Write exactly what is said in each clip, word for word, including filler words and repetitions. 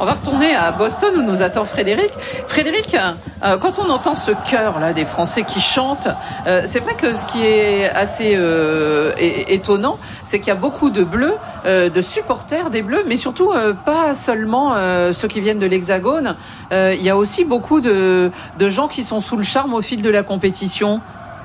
On va retourner à Boston où nous attend Frédéric. Frédéric, euh, quand on entend ce chœur là des Français qui chantent, euh, c'est vrai que ce qui est assez euh, é- étonnant, c'est qu'il y a beaucoup de Bleus, euh, de supporters des Bleus, mais surtout euh, pas seulement euh, ceux qui viennent de l'Hexagone. Euh, il y a aussi beaucoup de, de gens qui sont sous le charme au fil de la compétition.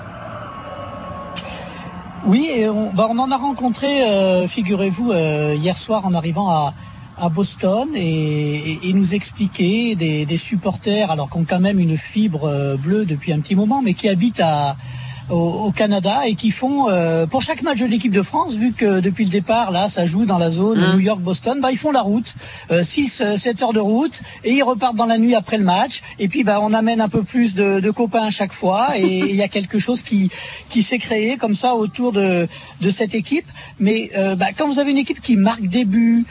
Oui, et on, bah on en a rencontré, euh, figurez-vous, euh, hier soir en arrivant à, à Boston et, et, et nous expliquer des, des supporters, alors qui ont quand même une fibre euh, bleue depuis un petit moment, mais qui habitent à Au, au Canada et qui font euh, pour chaque match de l'équipe de France, vu que depuis le départ là ça joue dans la zone mmh. New York-Boston, bah ils font la route, euh, six sept heures de route et ils repartent dans la nuit après le match et puis bah on amène un peu plus de, de copains à chaque fois et il y a quelque chose qui qui s'est créé comme ça autour de de cette équipe. Mais euh, bah quand vous avez une équipe qui marque des buts,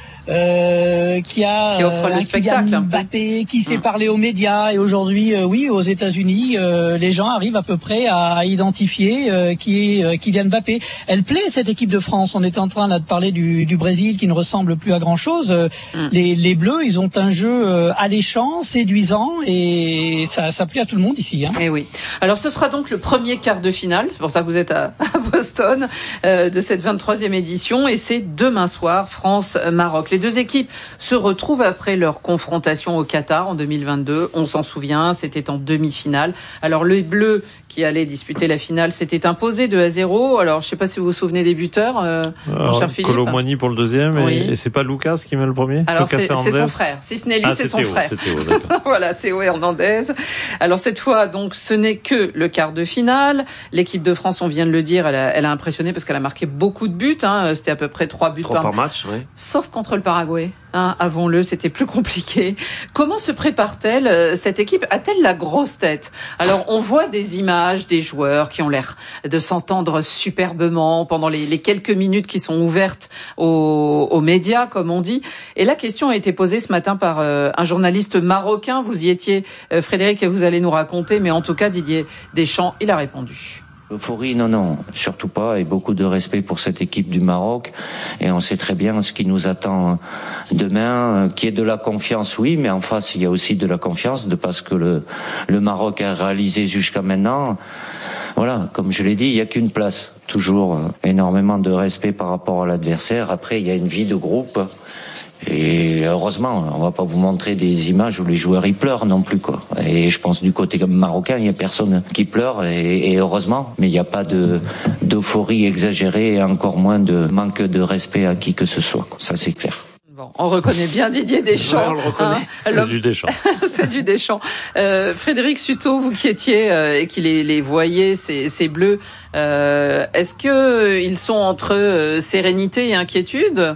euh, qui a qui offre euh, le spectacle, Mbappé, qui sait mmh. parler aux médias et aujourd'hui euh, oui aux États-Unis euh, les gens arrivent à peu près à identifier Euh, qui est euh, Kylian Mbappé. Elle plaît cette équipe de France. On était en train là de parler du, du Brésil qui ne ressemble plus à grand chose. Euh, mm. Les, les Bleus, ils ont un jeu euh, alléchant, séduisant et ça, ça plaît à tout le monde ici. Hein. Et oui. Alors ce sera donc le premier quart de finale. C'est pour ça que vous êtes à, à Boston euh, de cette vingt-troisième édition et c'est demain soir France-Maroc. Les deux équipes se retrouvent après leur confrontation au Qatar en deux mille vingt-deux. On s'en souvient, c'était en demi-finale. Alors les Bleus qui allaient disputer la finale s'était imposé deux à zéro. Alors, je ne sais pas si vous vous souvenez des buteurs, euh, Alors, mon cher Philippe. Kolo Muani pour le deuxième, et, oui. et c'est pas Lucas qui met le premier. Alors, Lucas c'est, c'est son frère. Si ce n'est lui, ah, c'est, c'est son Théo, frère. C'est Théo, d'accord. Voilà, Théo Hernandez. Alors, cette fois, donc, ce n'est que le quart de finale. L'équipe de France, on vient de le dire, elle a, elle a impressionné parce qu'elle a marqué beaucoup de buts. Hein. C'était à peu près trois buts trois par, par match, oui. Sauf contre le Paraguay. Hein, avouons-le, c'était plus compliqué. Comment se prépare-t-elle, euh, cette équipe? A-t-elle la grosse tête? Alors, on voit des images des joueurs qui ont l'air de s'entendre superbement pendant les, les quelques minutes qui sont ouvertes aux, aux médias, comme on dit. Et la question a été posée ce matin par euh, un journaliste marocain. Vous y étiez, euh, Frédéric, et vous allez nous raconter. Mais en tout cas, Didier Deschamps, il a répondu. Euphorie, non, non, surtout pas, et beaucoup de respect pour cette équipe du Maroc, et on sait très bien ce qui nous attend demain, qui est de la confiance, oui, mais en face, il y a aussi de la confiance, de parce que le, le Maroc a réalisé jusqu'à maintenant. Voilà, comme je l'ai dit, il n'y a qu'une place, toujours énormément de respect par rapport à l'adversaire. Après, il y a une vie de groupe. Et heureusement, on va pas vous montrer des images où les joueurs y pleurent non plus, quoi. Et je pense du côté marocain, il y a personne qui pleure et, et heureusement, mais il n'y a pas de d'euphorie exagérée et encore moins de manque de respect à qui que ce soit. Ça c'est clair. Bon, on reconnaît bien Didier Deschamps. Ouais, on hein, c'est du Deschamps. C'est du Deschamps. Euh, Frédéric Sutot, vous qui étiez euh, et qui les, les voyez, ces, ces Bleus, euh, est-ce que ils sont entre euh, sérénité et inquiétude?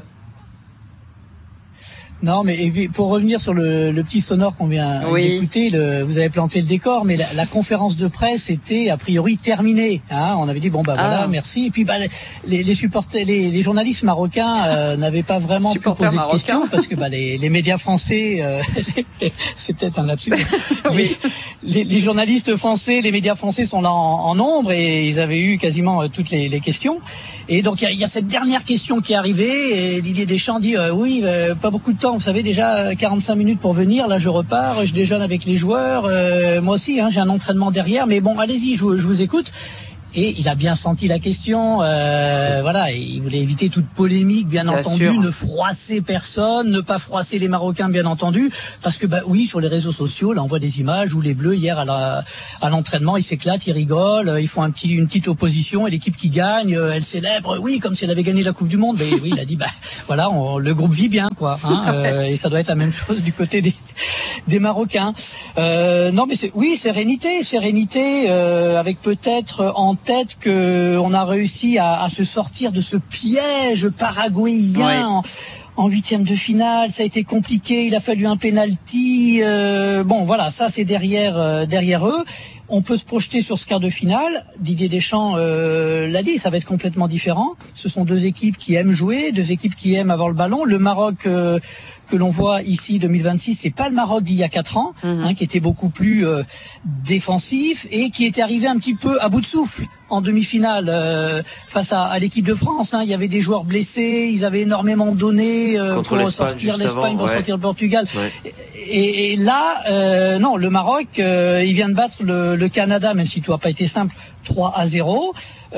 Non, mais et puis, pour revenir sur le, le petit sonore qu'on vient oui. d'écouter, le, vous avez planté le décor, mais la, la conférence de presse était a priori terminée. Hein, on avait dit bon bah ah. voilà, merci. Et puis bah les, les supporters, les, les journalistes marocains euh, n'avaient pas vraiment pu poser de questions parce que bah les, les médias français, euh, c'est peut-être un lapsus. oui. les, les journalistes français, les médias français sont là en, en nombre et ils avaient eu quasiment euh, toutes les, les questions. Et donc il y a, y a cette dernière question qui est arrivée et Didier Deschamps dit euh, oui, euh, pas beaucoup de temps. Vous savez, déjà quarante-cinq minutes pour venir. Là, je repars, je déjeune avec les joueurs. Euh, moi aussi, hein, j'ai un entraînement derrière. Mais bon, allez-y, je, je vous écoute. Et il a bien senti la question, euh, voilà, et il voulait éviter toute polémique, bien, bien entendu, sûr. Ne froisser personne, ne pas froisser les Marocains, bien entendu, parce que bah oui, sur les réseaux sociaux, là, on voit des images où les Bleus hier à, la, à l'entraînement, ils s'éclatent, ils rigolent, ils font un petit, une petite opposition, et l'équipe qui gagne, elle célèbre, oui, comme si elle avait gagné la Coupe du Monde. Mais oui, il a dit, bah voilà, on, le groupe vit bien, quoi, hein, euh, et ça doit être la même chose du côté des, des Marocains. Euh, non, mais c'est, oui, sérénité, sérénité, euh, avec peut-être en tête que on a réussi à, à se sortir de ce piège paraguayen ouais. en, en huitième de finale. Ça a été compliqué, il a fallu un penalty. Euh, bon, voilà, ça c'est derrière euh, derrière eux. On peut se projeter sur ce quart de finale. Didier Deschamps euh, l'a dit, ça va être complètement différent. Ce sont deux équipes qui aiment jouer, deux équipes qui aiment avoir le ballon. Le Maroc euh, que l'on voit ici deux mille vingt-six, c'est pas le Maroc d'il y a quatre ans, mmh. hein, qui était beaucoup plus euh, défensif et qui était arrivé un petit peu à bout de souffle. en demi-finale euh, face à, à l'équipe de France. Hein. Il y avait des joueurs blessés, ils avaient énormément donné euh, pour sortir l'Espagne, pour ouais. sortir le Portugal. Ouais. Et, et là, euh, non, le Maroc, euh, il vient de battre le, le Canada, même si tout n'a pas été simple, trois à zéro.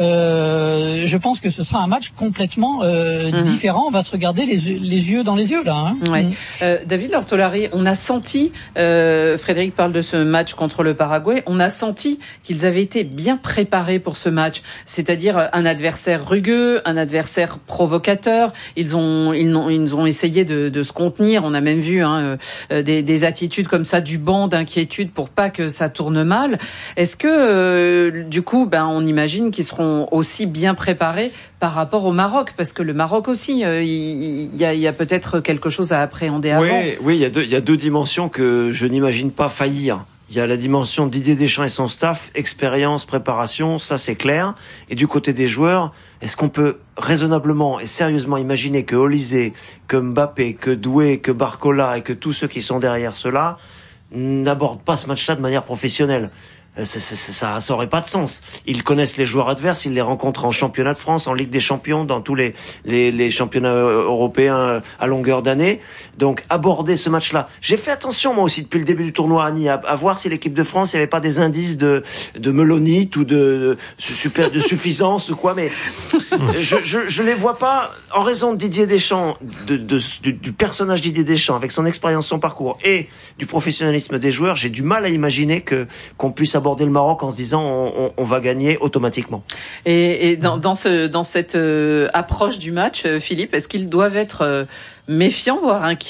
Euh, je pense que ce sera un match complètement euh, mmh. différent. On va se regarder les, les yeux dans les yeux là. Hein. Ouais. Mmh. Euh, David Lortolari, on a senti, euh, Frédéric parle de ce match contre le Paraguay, on a senti qu'ils avaient été bien préparés pour ce match, c'est-à-dire un adversaire rugueux, un adversaire provocateur. Ils ont, ils ont, ils ont essayé de, de se contenir. On a même vu hein, euh, des, des attitudes comme ça du banc d'inquiétude pour pas que ça tourne mal. Est-ce que euh, du coup, ben, on imagine qu'ils seront aussi bien préparés par rapport au Maroc, parce que le Maroc aussi, euh, il, il y a, il y a peut-être quelque chose à appréhender avant. Oui, oui, il y a deux, il y a deux dimensions que je n'imagine pas faillir. Il y a la dimension Didier Deschamps et son staff, expérience, préparation, ça c'est clair. Et du côté des joueurs, est-ce qu'on peut raisonnablement et sérieusement imaginer que Olysée, que Mbappé, que Doué, que Barcola et que tous ceux qui sont derrière cela n'abordent pas ce match-là de manière professionnelle? Ça, ça, ça, ça aurait pas de sens. Ils connaissent les joueurs adverses, ils les rencontrent en championnat de France, en Ligue des Champions, dans tous les, les, les championnats européens à longueur d'année. Donc, aborder ce match-là. J'ai fait attention, moi aussi, depuis le début du tournoi à Nice, à, à voir si l'équipe de France, il n'y avait pas des indices de, de melonite ou de, de, super, de suffisance ou quoi, mais je, je, je les vois pas, en raison de Didier Deschamps, de, de, du, du personnage Didier Deschamps, avec son expérience, son parcours et du professionnalisme des joueurs, j'ai du mal à imaginer que, qu'on puisse aborder aborder le Maroc en se disant on, on, on va gagner automatiquement. Et, et dans, dans, ce, dans cette euh, approche du match, euh, Philippe, est-ce qu'ils doivent être euh, méfiants, voire inquiets ?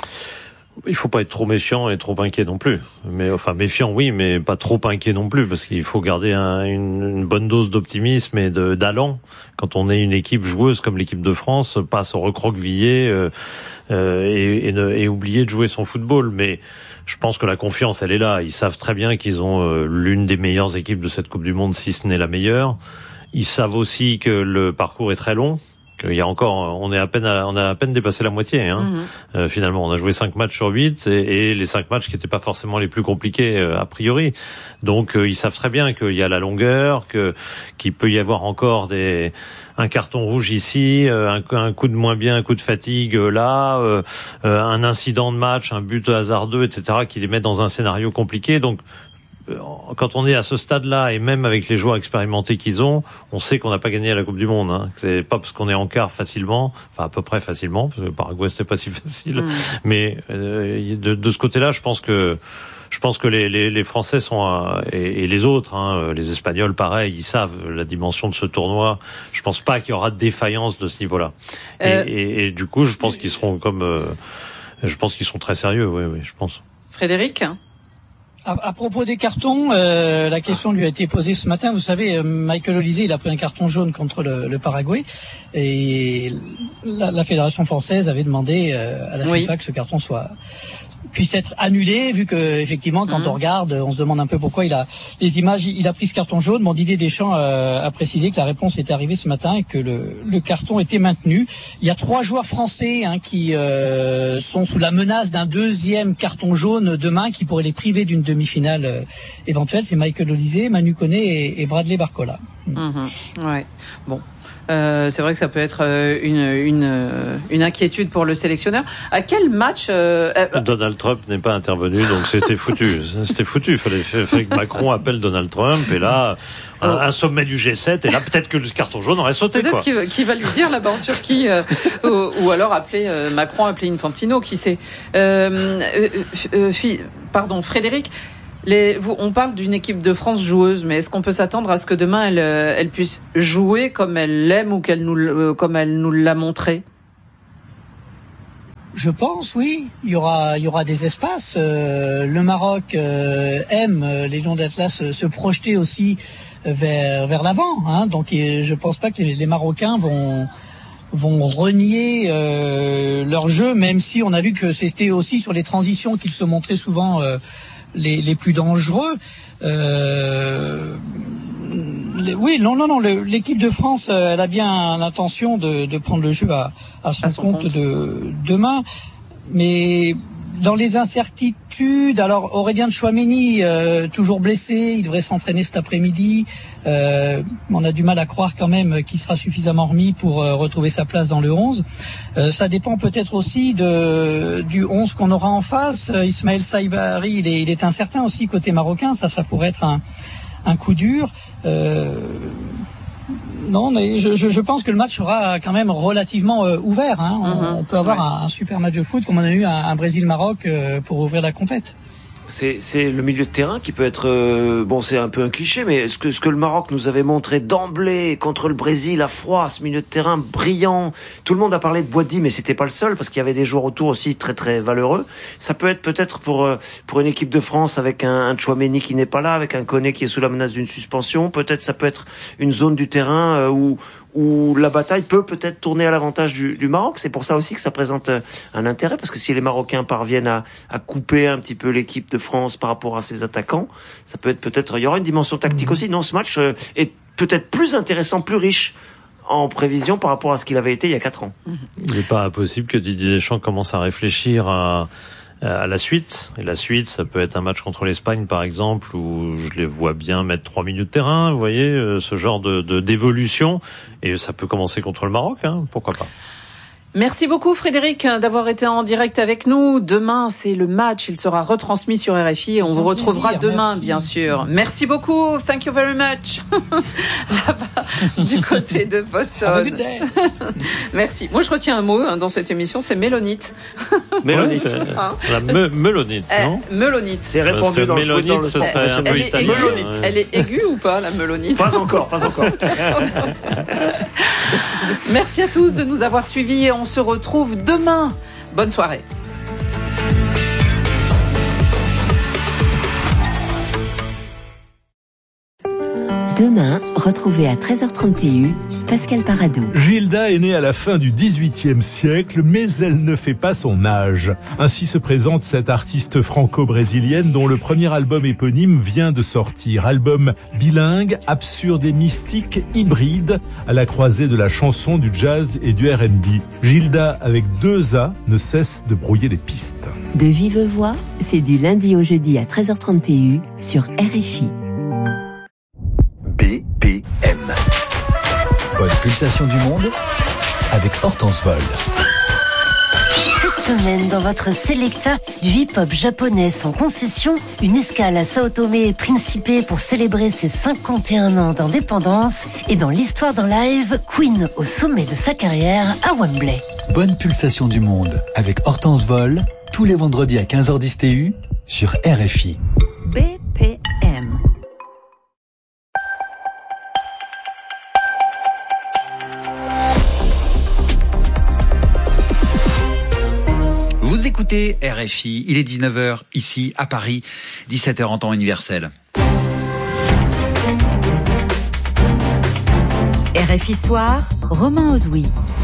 Il faut pas être trop méfiant et trop inquiet non plus. Mais enfin méfiant oui, mais pas trop inquiet non plus, parce qu'il faut garder un, une, une bonne dose d'optimisme et de d'allant quand on est une équipe joueuse comme l'équipe de France, pas se recroqueviller euh, euh, et, et, et oublier de jouer son football. Mais je pense que la confiance, elle est là. Ils savent très bien qu'ils ont euh, l'une des meilleures équipes de cette Coupe du Monde, si ce n'est la meilleure. Ils savent aussi que le parcours est très long. Il y a encore, on est à peine, à, on a à peine dépassé la moitié. Hein. Mmh. Euh, finalement, on a joué cinq matchs sur huit et, et les cinq matchs qui n'étaient pas forcément les plus compliqués euh, a priori. Donc, euh, ils savent très bien qu'il y a la longueur, que qu'il peut y avoir encore des un carton rouge ici, euh, un, un coup de moins bien, un coup de fatigue euh, là, euh, euh, un incident de match, un but hasardeux, et cetera, qui les met dans un scénario compliqué. Donc quand on est à ce stade-là, et même avec les joueurs expérimentés qu'ils ont, on sait qu'on n'a pas gagné à la Coupe du Monde. Hein. C'est pas parce qu'on est en quart facilement, enfin à peu près facilement, parce que le Paraguay c'était pas si facile. Mmh. Mais euh, de, de ce côté-là, je pense que je pense que les, les, les Français sont euh, et, et les autres, hein, les Espagnols, pareil, ils savent la dimension de ce tournoi. Je pense pas qu'il y aura de défaillance de ce niveau-là. Euh... Et, et, et du coup, je pense qu'ils seront comme, euh, je pense qu'ils seront très sérieux. Oui, oui, je pense. Frédéric. À, à propos des cartons, euh, la question lui a été posée ce matin. Vous savez, Michael Olysée, il a pris un carton jaune contre le, le Paraguay, et la, la fédération française avait demandé euh, à la oui. FIFA que ce carton soit puisse être annulé, vu que effectivement quand mmh. on regarde, on se demande un peu pourquoi il a les images, il a pris ce carton jaune. Bon, Didier Deschamps euh, a précisé que la réponse était arrivée ce matin et que le, le carton était maintenu. Il y a trois joueurs français hein, qui euh, sont sous la menace d'un deuxième carton jaune demain, qui pourrait les priver d'une demi-finale euh, éventuelle. C'est Michael Olysée, Manu Koné et, et Bradley Barcola. Mmh. Ouais. Bon. Euh, c'est vrai que ça peut être une, une, une inquiétude pour le sélectionneur. À quel match euh... Donald Trump n'est pas intervenu, donc c'était foutu. C'était foutu. Il fallait, fallait que Macron appelle Donald Trump, et là, un, un sommet du G sept, et là, peut-être que le carton jaune aurait sauté. Peut-être qu'il, qu'il va lui dire là-bas en Turquie, euh, ou, ou alors appeler euh, Macron, appeler Infantino, qui sait. Euh, euh, euh, fi, pardon, Frédéric. Les, vous, on parle d'une équipe de France joueuse, mais est-ce qu'on peut s'attendre à ce que demain elle, elle puisse jouer comme elle l'aime ou qu'elle nous, comme elle nous l'a montré ? Je pense, oui. Il y aura, il y aura des espaces. Euh, le Maroc euh, aime les Lions d'Atlas se projeter aussi vers vers l'avant. Hein, donc, je pense pas que les, les Marocains vont vont renier euh, leur jeu, même si on a vu que c'était aussi sur les transitions qu'ils se montraient souvent. Euh, Les, les plus dangereux. Euh, les, oui, non, non, non. Le, l'équipe de France, elle a bien l'intention de, de prendre le jeu à, à son, à son compte, compte de demain. Mais dans les incertitudes incertitudes. Alors Aurélien Tchouaméni, euh, toujours blessé, il devrait s'entraîner cet après-midi. Euh, on a du mal à croire quand même qu'il sera suffisamment remis pour euh, retrouver sa place dans le onze. Euh, ça dépend peut-être aussi de du onze qu'on aura en face. Euh, Ismaël Saïbari, il est, il est incertain aussi côté marocain. Ça, ça pourrait être un, un coup dur. Euh, Non, mais je, je, je pense que le match sera quand même relativement euh, ouvert. Hein. On, mm-hmm. on peut avoir ouais. un, un super match de foot comme on a eu un, un Brésil-Maroc euh, pour ouvrir la compète. C'est, c'est le milieu de terrain qui peut être euh, bon, c'est un peu un cliché, mais ce que ce que le Maroc nous avait montré d'emblée contre le Brésil à froid, ce milieu de terrain brillant. Tout le monde a parlé de Boadi, mais c'était pas le seul parce qu'il y avait des joueurs autour aussi très très valeureux. Ça peut être peut-être pour euh, pour une équipe de France avec un, un Tchouaméni qui n'est pas là, avec un Koné qui est sous la menace d'une suspension. Peut-être ça peut être une zone du terrain euh, où où la bataille peut peut-être tourner à l'avantage du, du Maroc. C'est pour ça aussi que ça présente un intérêt, parce que si les Marocains parviennent à, à couper un petit peu l'équipe de France par rapport à ses attaquants, ça peut être peut-être, il y aura une dimension tactique aussi. Non, ce match est peut-être plus intéressant, plus riche en prévision par rapport à ce qu'il avait été il y a quatre ans. Il n'est pas impossible que Didier Deschamps commence à réfléchir à à la suite. Et la suite, ça peut être un match contre l'Espagne, par exemple, où je les vois bien mettre trois milieux de terrain, vous voyez, ce genre de, de d'évolution. Et ça peut commencer contre le Maroc, hein, pourquoi pas. Merci beaucoup Frédéric d'avoir été en direct avec nous. Demain, c'est le match. Il sera retransmis sur R F I et on vous retrouvera plaisir, demain, merci. Bien sûr. Merci beaucoup. Thank you very much. Là-bas, du côté de Boston. Merci. Moi, je retiens un mot hein, dans cette émission, c'est mélonite. Mélonite. Ouais, ah. La me- melonite, non euh, Melonite. C'est répandu dans mélonite, le foot, dans le ce serait elle, un peu elle italien. Est aiguë, elle est aiguë ou pas, la melonite? Pas encore, pas encore. Merci à tous de nous avoir suivis et on se retrouve demain. Bonne soirée. Demain, retrouvez à treize heures trente et un Pascal Paradou. Gilda est née à la fin du dix-huitième siècle, mais elle ne fait pas son âge. Ainsi se présente cette artiste franco-brésilienne dont le premier album éponyme vient de sortir. Album bilingue, absurde et mystique, hybride, à la croisée de la chanson, du jazz et du R and B. Gilda, avec deux A, ne cesse de brouiller les pistes. De vive voix, c'est du lundi au jeudi à treize heures trente et un sur R F I. B P M. Bonne pulsation du monde avec Hortense Vol. Cette semaine, dans votre Selecta, du hip-hop japonais sans concession, une escale à Sao Tomé et Principe pour célébrer ses cinquante et un ans d'indépendance, et dans l'histoire d'un live, Queen au sommet de sa carrière à Wembley. Bonne pulsation du monde avec Hortense Vol, tous les vendredis à quinze heures dix T U sur R F I. B P M. Vous écoutez R F I, il est dix-neuf heures ici à Paris, dix-sept heures en temps universel. R F I Soir, Romain Ozoui.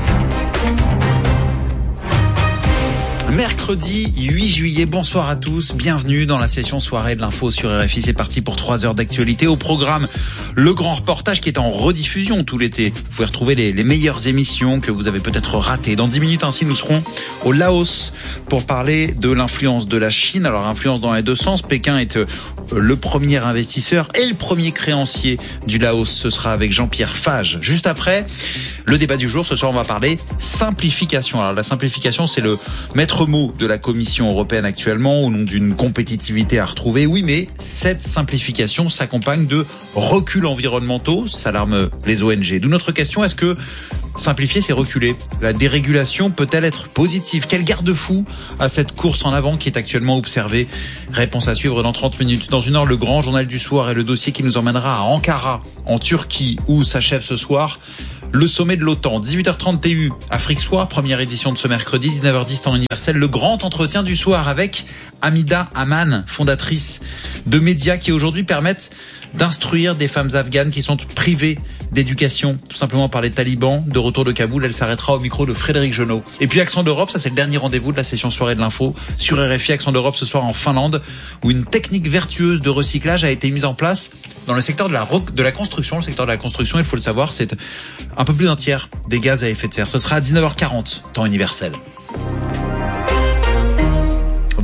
Mercredi huit juillet, bonsoir à tous, bienvenue dans la session soirée de l'info sur R F I. C'est parti pour trois heures d'actualité. Au programme, le grand reportage qui est en rediffusion tout l'été. Vous pouvez retrouver les, les meilleures émissions que vous avez peut-être ratées. Dans dix minutes ainsi, nous serons au Laos pour parler de l'influence de la Chine. Alors, influence dans les deux sens. Pékin est le premier investisseur et le premier créancier du Laos. Ce sera avec Jean-Pierre Fage. Juste après, le débat du jour. Ce soir, on va parler simplification. Alors, la simplification, c'est le maître mot de la Commission européenne actuellement au nom d'une compétitivité à retrouver. Oui, mais cette simplification s'accompagne de reculs environnementaux. Ça alarme les O N G. D'où notre question, est-ce que simplifier, c'est reculer? La dérégulation peut-elle être positive? Quel garde-fou à cette course en avant qui est actuellement observée? Réponse à suivre dans trente minutes. Dans une heure, le grand journal du soir et le dossier qui nous emmènera à Ankara, en Turquie, où s'achève ce soir le sommet de l'OTAN. dix-huit heures trente T U, Afrique Soir, première édition de ce mercredi, dix-neuf heures dix temps universel. Le grand entretien du soir avec Hamida Aman, fondatrice de médias qui aujourd'hui permettent d'instruire des femmes afghanes qui sont privées d'éducation, tout simplement par les talibans. De retour de Kaboul, elle s'arrêtera au micro de Frédéric Genot. Et puis Accent d'Europe, ça c'est le dernier rendez-vous de la session soirée de l'info sur R F I. Accent d'Europe ce soir en Finlande, où une technique vertueuse de recyclage a été mise en place dans le secteur de la, de la construction. Le secteur de la construction, il faut le savoir, c'est un peu plus d'un tiers des gaz à effet de serre. Ce sera à dix-neuf heures quarante, temps universel.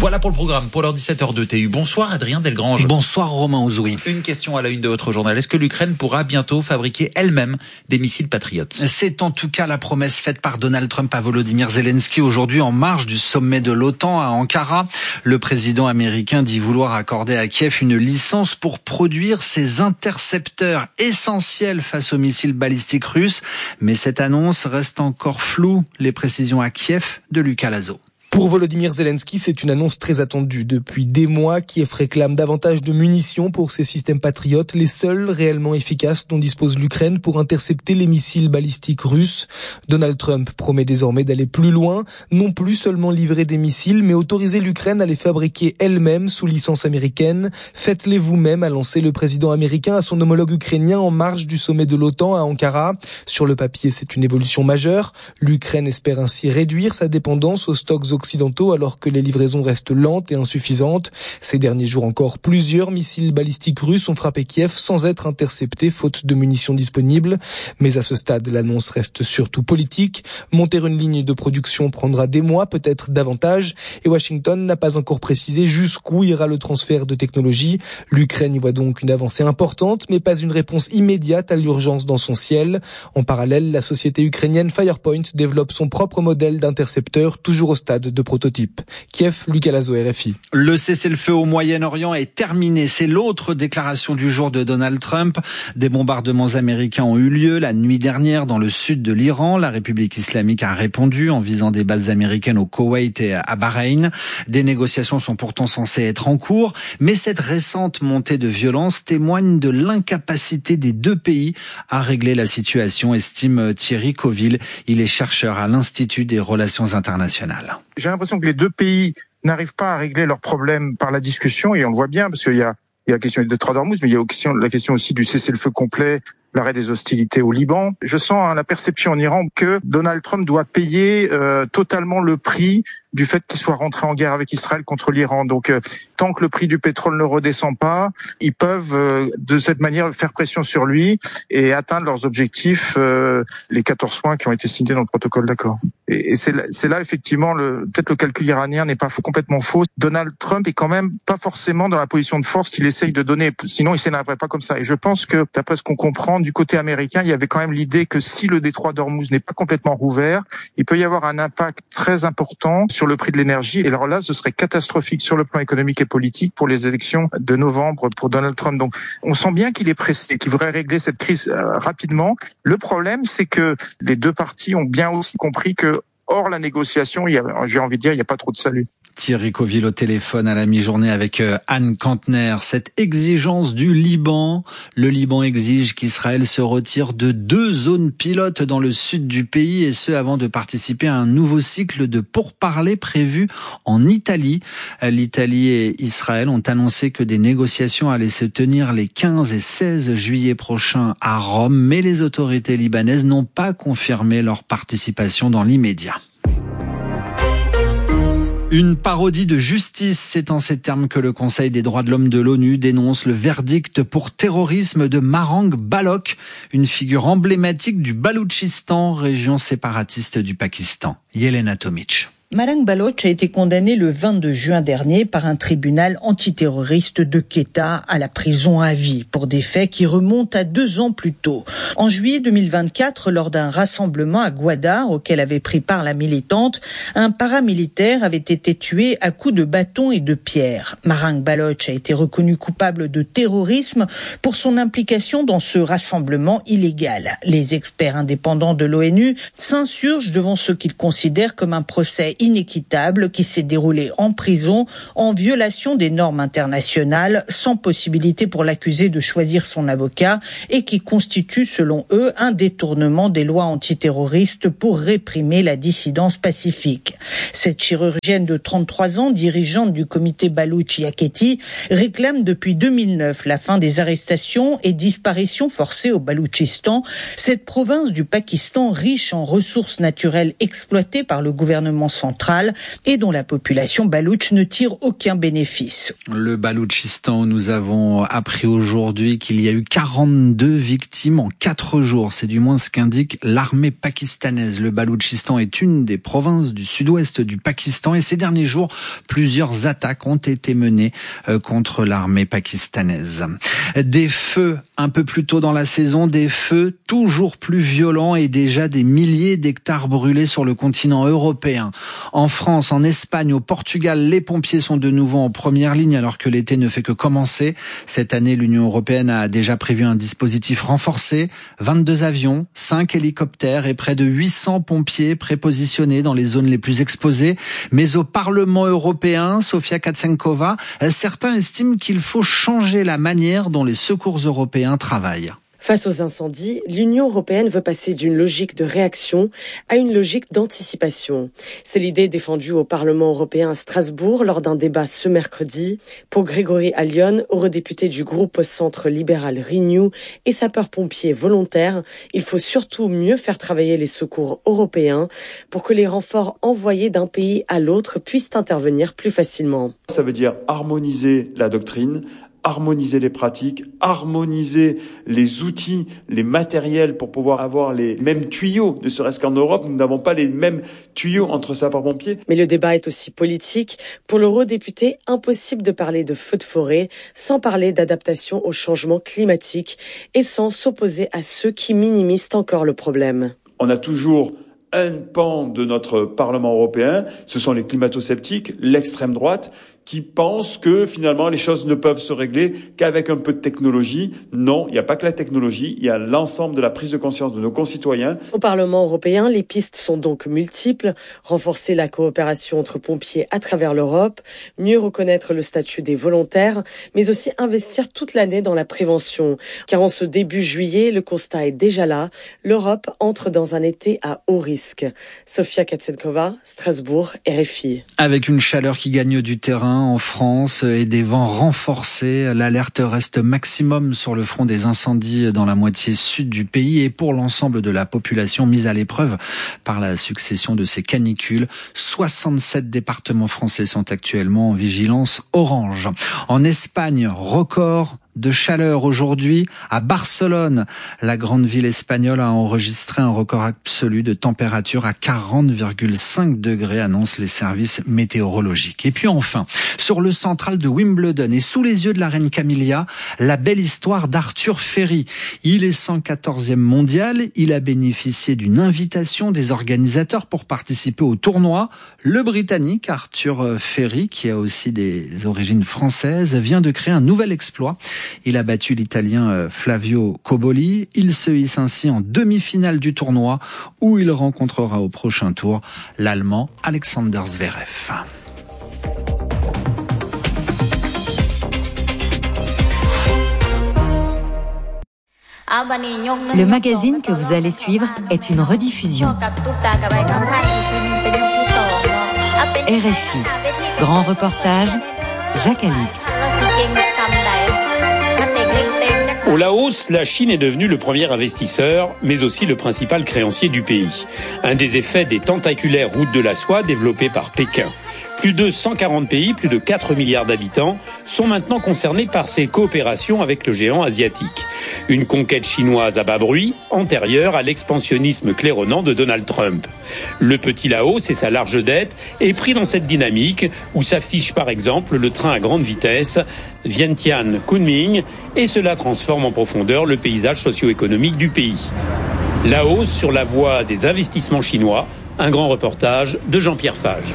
Voilà pour le programme, pour l'heure dix-sept heures deux T U. Bonsoir Adrien Delgrange. Bonsoir Romain Ouzoui. Une question à la une de votre journal. Est-ce que l'Ukraine pourra bientôt fabriquer elle-même des missiles patriotes ? C'est en tout cas la promesse faite par Donald Trump à Volodymyr Zelensky aujourd'hui en marge du sommet de l'OTAN à Ankara. Le président américain dit vouloir accorder à Kiev une licence pour produire ses intercepteurs essentiels face aux missiles balistiques russes. Mais cette annonce reste encore floue. Les précisions à Kiev de Lucas Lazo. Pour Volodymyr Zelensky, c'est une annonce très attendue. Depuis des mois, Kiev réclame davantage de munitions pour ses systèmes patriotes, les seuls réellement efficaces dont dispose l'Ukraine pour intercepter les missiles balistiques russes. Donald Trump promet désormais d'aller plus loin, non plus seulement livrer des missiles, mais autoriser l'Ukraine à les fabriquer elle-même sous licence américaine. Faites-les vous-même, a lancé le président américain à son homologue ukrainien en marge du sommet de l'OTAN à Ankara. Sur le papier, c'est une évolution majeure. L'Ukraine espère ainsi réduire sa dépendance aux stocks occidentaux alors que les livraisons restent lentes et insuffisantes. Ces derniers jours encore, plusieurs missiles balistiques russes ont frappé Kiev sans être interceptés faute de munitions disponibles. Mais à ce stade, l'annonce reste surtout politique. Monter une ligne de production prendra des mois, peut-être davantage. Et Washington n'a pas encore précisé jusqu'où ira le transfert de technologie. L'Ukraine y voit donc une avancée importante, mais pas une réponse immédiate à l'urgence dans son ciel. En parallèle, la société ukrainienne Firepoint développe son propre modèle d'intercepteur, toujours au stade de prototype. Kiev, Lucas Lazo, R F I. Le cessez-le-feu au Moyen-Orient est terminé. C'est l'autre déclaration du jour de Donald Trump. Des bombardements américains ont eu lieu la nuit dernière dans le sud de l'Iran. La République islamique a répondu en visant des bases américaines au Koweït et à Bahreïn. Des négociations sont pourtant censées être en cours, mais cette récente montée de violence témoigne de l'incapacité des deux pays à régler la situation, estime Thierry Coville. Il est chercheur à l'Institut des relations internationales. J'ai l'impression que les deux pays n'arrivent pas à régler leurs problèmes par la discussion, et on le voit bien, parce qu'il y a, il y a la question du détroit d'Ormuz, mais il y a la question aussi du cessez-le-feu complet, l'arrêt des hostilités au Liban. Je sens hein, la perception en Iran que Donald Trump doit payer euh, totalement le prix du fait qu'il soit rentré en guerre avec Israël contre l'Iran. Donc, euh, tant que le prix du pétrole ne redescend pas, ils peuvent euh, de cette manière faire pression sur lui et atteindre leurs objectifs, euh, les quatorze points qui ont été signés dans le protocole d'accord. Et, et c'est, là, c'est là effectivement, le, peut-être le calcul iranien n'est pas complètement faux. Donald Trump est quand même pas forcément dans la position de force qu'il essaye de donner, sinon il s'énerverait pas comme ça. Et je pense que, d'après ce qu'on comprend, du côté américain, il y avait quand même l'idée que si le détroit d'Ormuz n'est pas complètement rouvert, il peut y avoir un impact très important sur le prix de l'énergie. Et alors là, ce serait catastrophique sur le plan économique et politique pour les élections de novembre pour Donald Trump. Donc, on sent bien qu'il est pressé, qu'il voudrait régler cette crise euh, rapidement. Le problème, c'est que les deux parties ont bien aussi compris que, hors la négociation, il y a, j'ai envie de dire, il n'y a pas trop de salut. Thierry Coville au téléphone à la mi-journée avec Anne Kantner. Cette exigence du Liban, le Liban exige qu'Israël se retire de deux zones pilotes dans le sud du pays, et ce avant de participer à un nouveau cycle de pourparlers prévu en Italie. L'Italie et Israël ont annoncé que des négociations allaient se tenir les quinze et seize juillet prochains à Rome, mais les autorités libanaises n'ont pas confirmé leur participation dans l'immédiat. Une parodie de justice, c'est en ces termes que le Conseil des droits de l'homme de l'ONU dénonce le verdict pour terrorisme de Marang Balok, une figure emblématique du Baloutchistan, région séparatiste du Pakistan. Yelena Tomic. Marang Baloch a été condamné le vingt-deux juin dernier par un tribunal antiterroriste de Quetta à la prison à vie pour des faits qui remontent à deux ans plus tôt. En juillet deux mille vingt-quatre, lors d'un rassemblement à Gwadar auquel avait pris part la militante, un paramilitaire avait été tué à coups de bâton et de pierre. Marang Baloch a été reconnu coupable de terrorisme pour son implication dans ce rassemblement illégal. Les experts indépendants de l'ONU s'insurgent devant ce qu'ils considèrent comme un procès inéquitable qui s'est déroulé en prison en violation des normes internationales, sans possibilité pour l'accusé de choisir son avocat, et qui constitue selon eux un détournement des lois antiterroristes pour réprimer la dissidence pacifique. Cette chirurgienne de trente-trois ans, dirigeante du comité Baloutch Yaketi, réclame depuis deux mille neuf la fin des arrestations et disparitions forcées au Baloutchistan, cette province du Pakistan riche en ressources naturelles exploitées par le gouvernement central centrale et dont la population baloutche ne tire aucun bénéfice. Le Baloutchistan, nous avons appris aujourd'hui qu'il y a eu quarante-deux victimes en quatre jours. C'est du moins ce qu'indique l'armée pakistanaise. Le Baloutchistan est une des provinces du sud-ouest du Pakistan et ces derniers jours, plusieurs attaques ont été menées contre l'armée pakistanaise. Des feux un peu plus tôt dans la saison, des feux toujours plus violents et déjà des milliers d'hectares brûlés sur le continent européen. En France, en Espagne, au Portugal, les pompiers sont de nouveau en première ligne alors que l'été ne fait que commencer. Cette année, l'Union européenne a déjà prévu un dispositif renforcé, vingt-deux avions, cinq hélicoptères et près de huit cents pompiers prépositionnés dans les zones les plus exposées. Mais au Parlement européen, Sofia Katsenkova, certains estiment qu'il faut changer la manière dont les secours européens travaillent. Face aux incendies, l'Union européenne veut passer d'une logique de réaction à une logique d'anticipation. C'est l'idée défendue au Parlement européen à Strasbourg lors d'un débat ce mercredi. Pour Grégory Allion, eurodéputé du groupe au centre libéral Renew et sapeur-pompier volontaire, il faut surtout mieux faire travailler les secours européens pour que les renforts envoyés d'un pays à l'autre puissent intervenir plus facilement. Ça veut dire harmoniser la doctrine, harmoniser les pratiques, harmoniser les outils, les matériels pour pouvoir avoir les mêmes tuyaux. Ne serait-ce qu'en Europe, nous n'avons pas les mêmes tuyaux entre sapeurs-pompiers. Mais le débat est aussi politique. Pour l'eurodéputé, impossible de parler de feux de forêt sans parler d'adaptation au changement climatique et sans s'opposer à ceux qui minimisent encore le problème. On a toujours un pan de notre Parlement européen, ce sont les climato-sceptiques, l'extrême droite, qui pensent que finalement les choses ne peuvent se régler qu'avec un peu de technologie. Non, il n'y a pas que la technologie, il y a l'ensemble de la prise de conscience de nos concitoyens. Au Parlement européen, les pistes sont donc multiples. Renforcer la coopération entre pompiers à travers l'Europe, mieux reconnaître le statut des volontaires, mais aussi investir toute l'année dans la prévention. Car en ce début juillet, le constat est déjà là. L'Europe entre dans un été à haut risque. Sofia Katsenkova, Strasbourg, R F I. Avec une chaleur qui gagne du terrain en France et des vents renforcés, l'alerte reste maximum sur le front des incendies dans la moitié sud du pays et pour l'ensemble de la population mise à l'épreuve par la succession de ces canicules. soixante-sept départements français sont actuellement en vigilance orange. En Espagne, record de chaleur aujourd'hui à Barcelone. La grande ville espagnole a enregistré un record absolu de température à quarante virgule cinq degrés, annoncent les services météorologiques. Et puis enfin, sur le central de Wimbledon et sous les yeux de la reine Camilla, la belle histoire d'Arthur Ferry. Il est cent quatorzième mondial, il a bénéficié d'une invitation des organisateurs pour participer au tournoi. Le Britannique Arthur Ferry, qui a aussi des origines françaises, vient de créer un nouvel exploit. Il a battu l'Italien Flavio Cobolli. Il se hisse ainsi en demi-finale du tournoi où il rencontrera au prochain tour l'Allemand Alexander Zverev. Le magazine que vous allez suivre est une rediffusion. R F I, grand reportage, Jacques Alix. Au Laos, la Chine est devenue le premier investisseur, mais aussi le principal créancier du pays. Un des effets des tentaculaires routes de la soie développées par Pékin. Plus de cent quarante pays, plus de quatre milliards d'habitants, sont maintenant concernés par ces coopérations avec le géant asiatique. Une conquête chinoise à bas bruit, antérieure à l'expansionnisme claironnant de Donald Trump. Le petit Laos et sa large dette est pris dans cette dynamique où s'affiche par exemple le train à grande vitesse Vientiane-Kunming et cela transforme en profondeur le paysage socio-économique du pays. Laos sur la voie des investissements chinois, un grand reportage de Jean-Pierre Fage.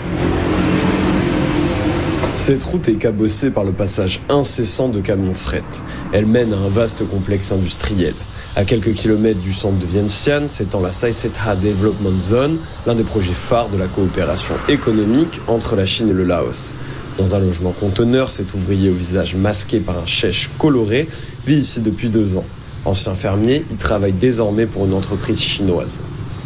Cette route est cabossée par le passage incessant de camions fret. Elle mène à un vaste complexe industriel. À quelques kilomètres du centre de Vientiane s'étend la Saisetha Development Zone, l'un des projets phares de la coopération économique entre la Chine et le Laos. Dans un logement conteneur, cet ouvrier au visage masqué par un chèche coloré vit ici depuis deux ans. Ancien fermier, il travaille désormais pour une entreprise chinoise.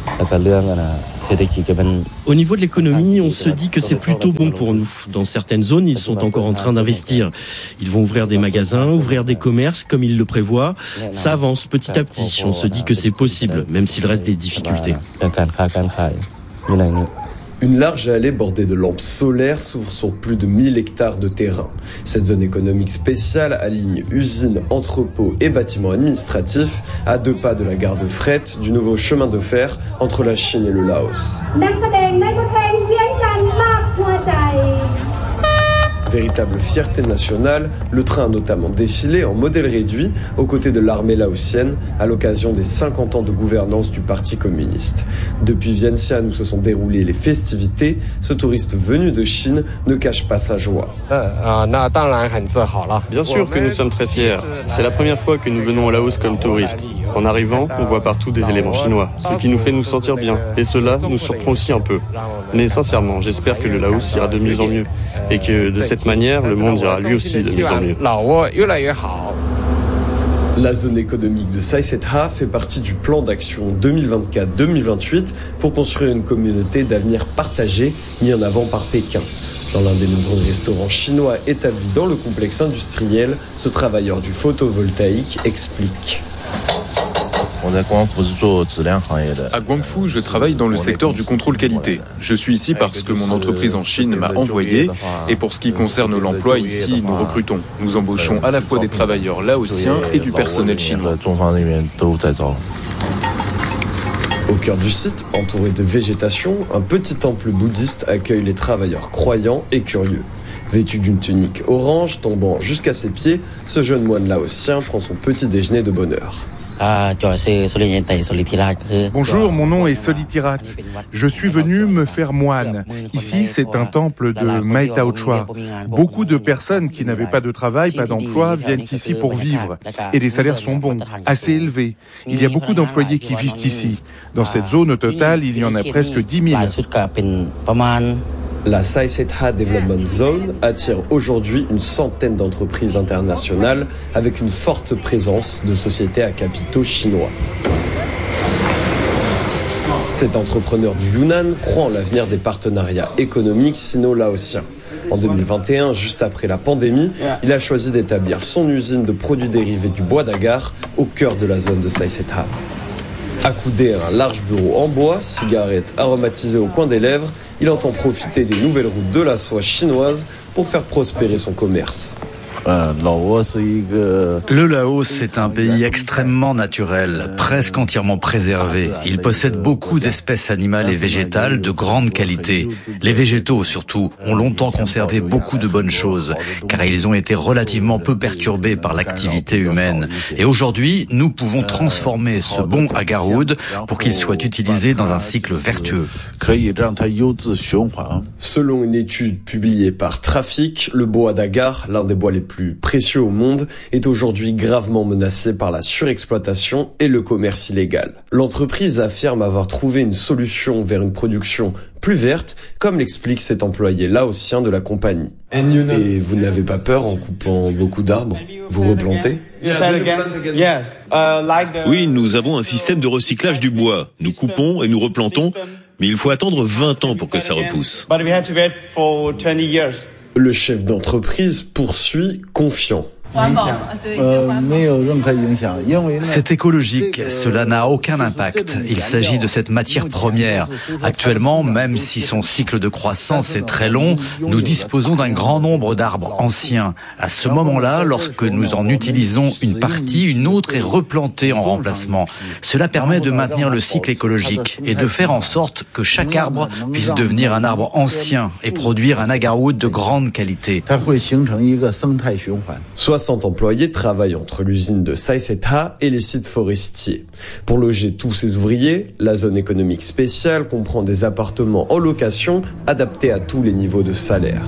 Au niveau de l'économie, on se dit que c'est plutôt bon pour nous. Dans certaines zones, ils sont encore en train d'investir. Ils vont ouvrir des magasins, ouvrir des commerces comme ils le prévoient. Ça avance petit à petit. On se dit que c'est possible, même s'il reste des difficultés. Une large allée bordée de lampes solaires s'ouvre sur plus de mille hectares de terrain. Cette zone économique spéciale aligne usines, entrepôts et bâtiments administratifs à deux pas de la gare de fret du nouveau chemin de fer entre la Chine et le Laos. Véritable fierté nationale, le train a notamment défilé en modèle réduit aux côtés de l'armée laotienne à l'occasion des cinquante ans de gouvernance du Parti communiste. Depuis Vientiane où se sont déroulées les festivités, ce touriste venu de Chine ne cache pas sa joie. Bien sûr que nous sommes très fiers. C'est la première fois que nous venons au Laos comme touristes. En arrivant, on voit partout des éléments chinois, ce qui nous fait nous sentir bien. Et cela nous surprend aussi un peu. Mais sincèrement, j'espère que le Laos ira de mieux en mieux. Et que de cette manière, le monde ira lui aussi de mieux en mieux. La zone économique de Sai Setha fait partie du plan d'action deux mille vingt-quatre deux mille vingt-huit pour construire une communauté d'avenir partagée mis en avant par Pékin. Dans l'un des nombreux restaurants chinois établis dans le complexe industriel, ce travailleur du photovoltaïque explique. À Guangfu, je travaille dans le secteur du contrôle qualité. Je suis ici parce que mon entreprise en Chine m'a envoyé et pour ce qui concerne l'emploi ici, nous recrutons. Nous embauchons à la fois des travailleurs laotiens et du personnel chinois. Au cœur du site, entouré de végétation, un petit temple bouddhiste accueille les travailleurs croyants et curieux. Vêtu d'une tunique orange tombant jusqu'à ses pieds, ce jeune moine laotien prend son petit déjeuner de bonne heure. Bonjour, mon nom est Solitirat. Je suis venu me faire moine. Ici, c'est un temple de Mai Tao Chua. Beaucoup de personnes qui n'avaient pas de travail, pas d'emploi, viennent ici pour vivre. Et les salaires sont bons, assez élevés. Il y a beaucoup d'employés qui vivent ici. Dans cette zone, au total, il y en a presque dix mille. La Sai Setha Development Zone attire aujourd'hui une centaine d'entreprises internationales avec une forte présence de sociétés à capitaux chinois. Cet entrepreneur du Yunnan croit en l'avenir des partenariats économiques sino-laotiens. En deux mille vingt et un, juste après la pandémie, il a choisi d'établir son usine de produits dérivés du bois d'agar au cœur de la zone de Sai Setha. Accoudé à un large bureau en bois, cigarette aromatisée au coin des lèvres, il entend profiter des nouvelles routes de la soie chinoise pour faire prospérer son commerce. Le Laos est un pays extrêmement naturel, presque entièrement préservé. Il possède beaucoup d'espèces animales et végétales de grande qualité. Les végétaux, surtout, ont longtemps conservé beaucoup de bonnes choses, car ils ont été relativement peu perturbés par l'activité humaine. Et aujourd'hui, nous pouvons transformer ce bon agarwood pour qu'il soit utilisé dans un cycle vertueux. Selon une étude publiée par Trafic, le bois d'agar, l'un des bois les plus précieux au monde, est aujourd'hui gravement menacé par la surexploitation et le commerce illégal. L'entreprise affirme avoir trouvé une solution vers une production plus verte, comme l'explique cet employé laotien de la compagnie. Et vous n'avez pas peur en coupant beaucoup d'arbres? Vous replantez? Oui, nous avons un système de recyclage du bois. Nous coupons et nous replantons, mais il faut attendre vingt ans pour que ça repousse. Le chef d'entreprise poursuit confiant. C'est écologique, cela n'a aucun impact. Il s'agit de cette matière première. Actuellement, même si son cycle de croissance est très long, nous disposons d'un grand nombre d'arbres anciens. À ce moment-là, lorsque nous en utilisons une partie, une autre est replantée en remplacement. Cela permet de maintenir le cycle écologique et de faire en sorte que chaque arbre puisse devenir un arbre ancien et produire un agarwood de grande qualité. soixante employés travaillent entre l'usine de Sai Setha et les sites forestiers. Pour loger tous ces ouvriers, la zone économique spéciale comprend des appartements en location adaptés à tous les niveaux de salaire.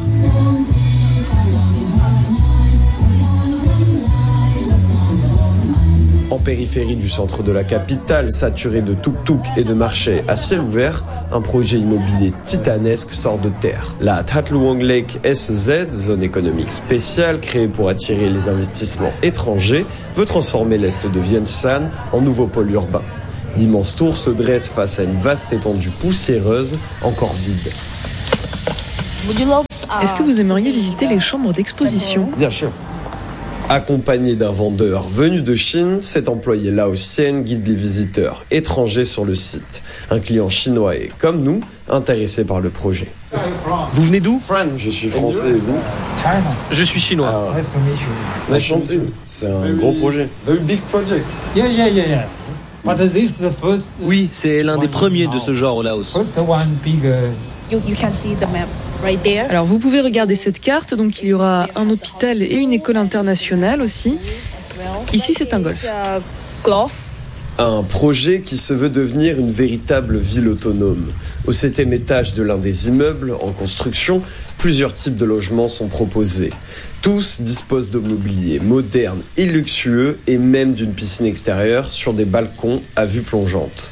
En périphérie du centre de la capitale, saturé de tuk-tuk et de marchés à ciel ouvert, un projet immobilier titanesque sort de terre. La That Luang Lake S E Z, zone économique spéciale créée pour attirer les investissements étrangers, veut transformer l'est de Vientiane en nouveau pôle urbain. D'immenses tours se dressent face à une vaste étendue poussiéreuse, encore vide. Est-ce que vous aimeriez visiter les chambres d'exposition ? Bien sûr. Accompagnée d'un vendeur venu de Chine, cette employée laotienne guide les visiteurs étrangers sur le site. Un client chinois est, comme nous, intéressé par le projet. Vous venez d'où? Je suis français et vous? Je suis chinois. Ah. Enchanté. C'est un gros projet. Very big project. Yeah, yeah, yeah, yeah. But this is the first. Oui, c'est l'un des premiers de ce genre au Laos. You, you can see the map right there. Alors vous pouvez regarder cette carte, donc il y aura un hôpital et une école internationale aussi. Ici c'est un golf. Un projet qui se veut devenir une véritable ville autonome. Au septième étage de l'un des immeubles en construction, plusieurs types de logements sont proposés. Tous disposent de mobilier moderne et luxueux et même d'une piscine extérieure sur des balcons à vue plongeante.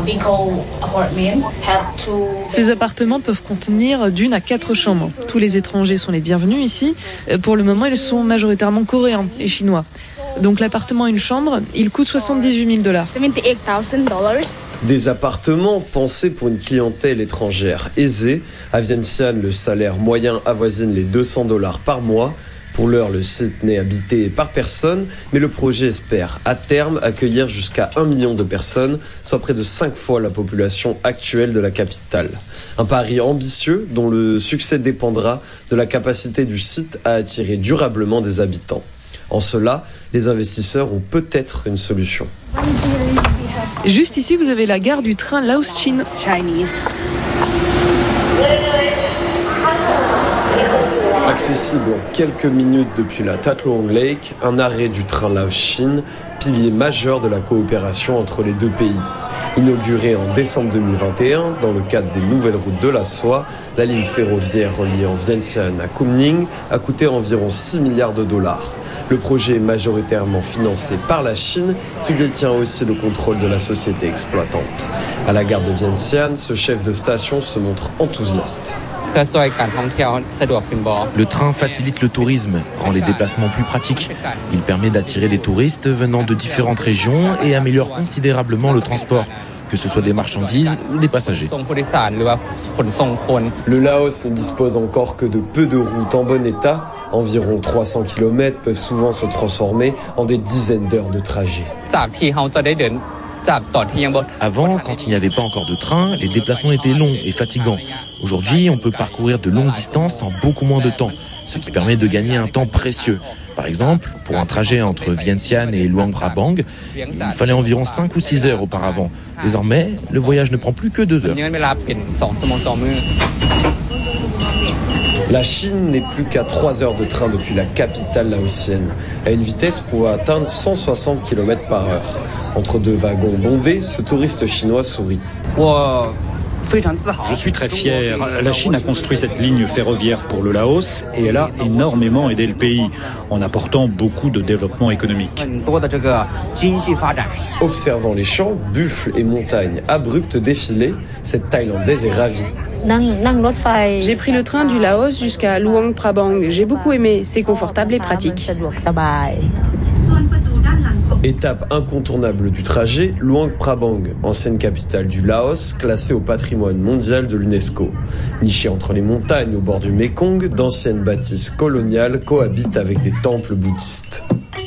Ces appartements peuvent contenir d'une à quatre chambres. Tous les étrangers sont les bienvenus ici. Pour le moment, ils sont majoritairement coréens et chinois. Donc l'appartement une chambre, il coûte soixante-dix-huit mille dollars. Des appartements pensés pour une clientèle étrangère aisée. À Vientiane, le salaire moyen avoisine les deux cents dollars par mois. Pour l'heure, le site n'est habité par personne, mais le projet espère à terme accueillir jusqu'à un million de personnes, soit près de cinq fois la population actuelle de la capitale. Un pari ambitieux dont le succès dépendra de la capacité du site à attirer durablement des habitants. En cela, les investisseurs ont peut-être une solution. Juste ici, vous avez la gare du train Laos-Chine. Accessible en quelques minutes depuis la Tat Luang Lake, un arrêt du train Laos-Chine, pilier majeur de la coopération entre les deux pays. Inaugurée en décembre deux mille vingt et un, dans le cadre des nouvelles routes de la soie, la ligne ferroviaire reliant Vientiane à Kunming a coûté environ six milliards de dollars. Le projet est majoritairement financé par la Chine, qui détient aussi le contrôle de la société exploitante. À la gare de Vientiane, ce chef de station se montre enthousiaste. Le train facilite le tourisme, rend les déplacements plus pratiques. Il permet d'attirer des touristes venant de différentes régions et améliore considérablement le transport, que ce soit des marchandises ou des passagers. Le Laos ne dispose encore que de peu de routes en bon état. Environ trois cents kilomètres peuvent souvent se transformer en des dizaines d'heures de trajet. Avant, quand il n'y avait pas encore de train, les déplacements étaient longs et fatigants. Aujourd'hui, on peut parcourir de longues distances en beaucoup moins de temps, ce qui permet de gagner un temps précieux. Par exemple, pour un trajet entre Vientiane et Luang Prabang, il fallait environ cinq ou six heures auparavant. Désormais, le voyage ne prend plus que deux heures. La Chine n'est plus qu'à trois heures de train depuis la capitale laotienne, à une vitesse pouvant atteindre cent soixante kilomètres par heure. Entre deux wagons bondés, ce touriste chinois sourit. Je suis très fier. La Chine a construit cette ligne ferroviaire pour le Laos et elle a énormément aidé le pays en apportant beaucoup de développement économique. Observant les champs, buffles et montagnes abruptes défilées, cette Thaïlandaise est ravie. J'ai pris le train du Laos jusqu'à Luang Prabang. J'ai beaucoup aimé, c'est confortable et pratique. Étape incontournable du trajet, Luang Prabang, ancienne capitale du Laos, classée au patrimoine mondial de l'UNESCO. Nichée entre les montagnes au bord du Mékong, d'anciennes bâtisses coloniales cohabitent avec des temples bouddhistes.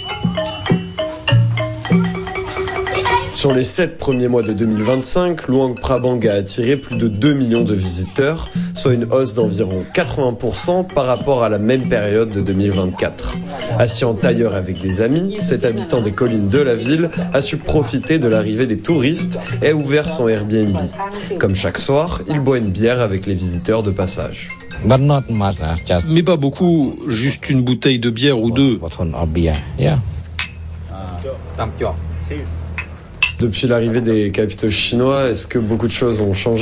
Sur les sept premiers mois de deux mille vingt-cinq, Luang Prabang a attiré plus de deux millions de visiteurs, soit une hausse d'environ quatre-vingts pour cent par rapport à la même période de deux mille vingt-quatre. Assis en tailleur avec des amis, cet habitant des collines de la ville a su profiter de l'arrivée des touristes et a ouvert son Airbnb. Comme chaque soir, il boit une bière avec les visiteurs de passage. Mais pas beaucoup, juste une bouteille de bière ou deux. Depuis l'arrivée des capitaux chinois, est-ce que beaucoup de choses ont changé ?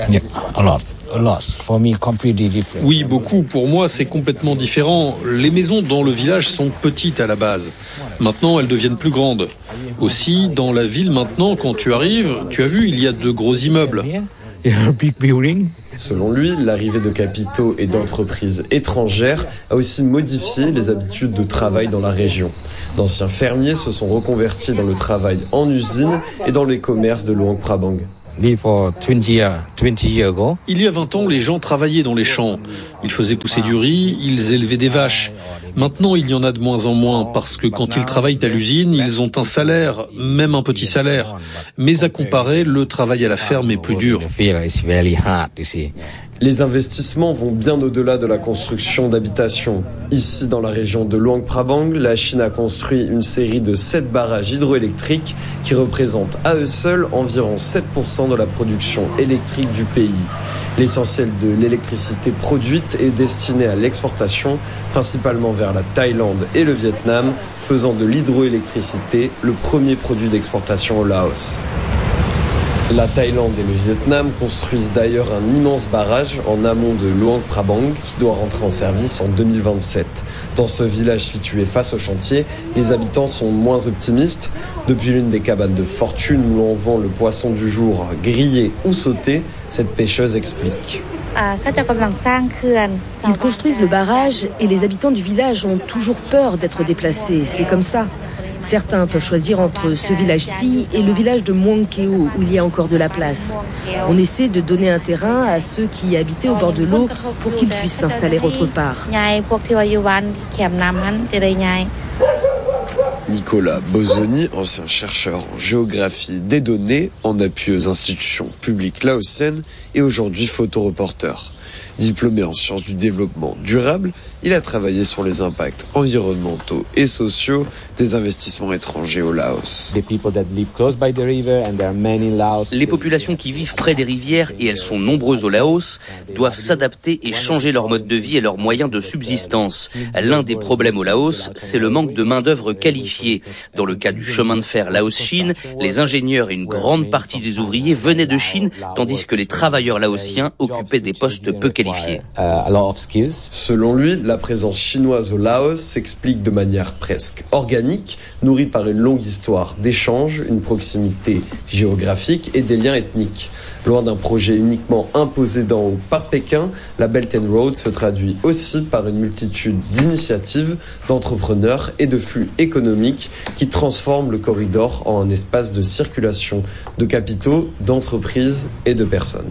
Oui, beaucoup. Pour moi, c'est complètement différent. Les maisons dans le village sont petites à la base. Maintenant, elles deviennent plus grandes. Aussi, dans la ville maintenant, quand tu arrives, tu as vu, il y a de gros immeubles. Selon lui, l'arrivée de capitaux et d'entreprises étrangères a aussi modifié les habitudes de travail dans la région. D'anciens fermiers se sont reconvertis dans le travail en usine et dans les commerces de Luang Prabang. Il y a vingt ans, les gens travaillaient dans les champs. Ils faisaient pousser du riz, ils élevaient des vaches. Maintenant, il y en a de moins en moins parce que quand ils travaillent à l'usine, ils ont un salaire, même un petit salaire. Mais à comparer, le travail à la ferme est plus dur. Les investissements vont bien au-delà de la construction d'habitations. Ici, dans la région de Luang Prabang, la Chine a construit une série de sept barrages hydroélectriques qui représentent à eux seuls environ sept pour cent de la production électrique du pays. L'essentiel de l'électricité produite est destiné à l'exportation, principalement vers la Thaïlande et le Vietnam, faisant de l'hydroélectricité le premier produit d'exportation au Laos. La Thaïlande et le Vietnam construisent d'ailleurs un immense barrage en amont de Luang Prabang qui doit rentrer en service en deux mille vingt-sept. Dans ce village situé face au chantier, les habitants sont moins optimistes. Depuis l'une des cabanes de fortune où l'on vend le poisson du jour grillé ou sauté, cette pêcheuse explique. Ils construisent le barrage et les habitants du village ont toujours peur d'être déplacés. C'est comme ça. Certains peuvent choisir entre ce village-ci et le village de Muang Keo où il y a encore de la place. On essaie de donner un terrain à ceux qui habitaient au bord de l'eau pour qu'ils puissent s'installer autre part. Nicolas Bozoni, ancien chercheur en géographie des données, en appui aux institutions publiques laotiennes et aujourd'hui photoreporter. Diplômé en sciences du développement durable, il a travaillé sur les impacts environnementaux et sociaux des investissements étrangers au Laos. Les populations qui vivent près des rivières, et elles sont nombreuses au Laos, doivent s'adapter et changer leur mode de vie et leurs moyens de subsistance. L'un des problèmes au Laos, c'est le manque de main-d'œuvre qualifiée. Dans le cas du chemin de fer Laos-Chine, les ingénieurs et une grande partie des ouvriers venaient de Chine, tandis que les travailleurs laotiens occupaient des postes peu qualifiés. Selon lui, la présence chinoise au Laos s'explique de manière presque organique, nourrie par une longue histoire d'échanges, une proximité géographique et des liens ethniques. Loin d'un projet uniquement imposé d'en haut par Pékin, la Belt and Road se traduit aussi par une multitude d'initiatives, d'entrepreneurs et de flux économiques qui transforment le corridor en un espace de circulation de capitaux, d'entreprises et de personnes.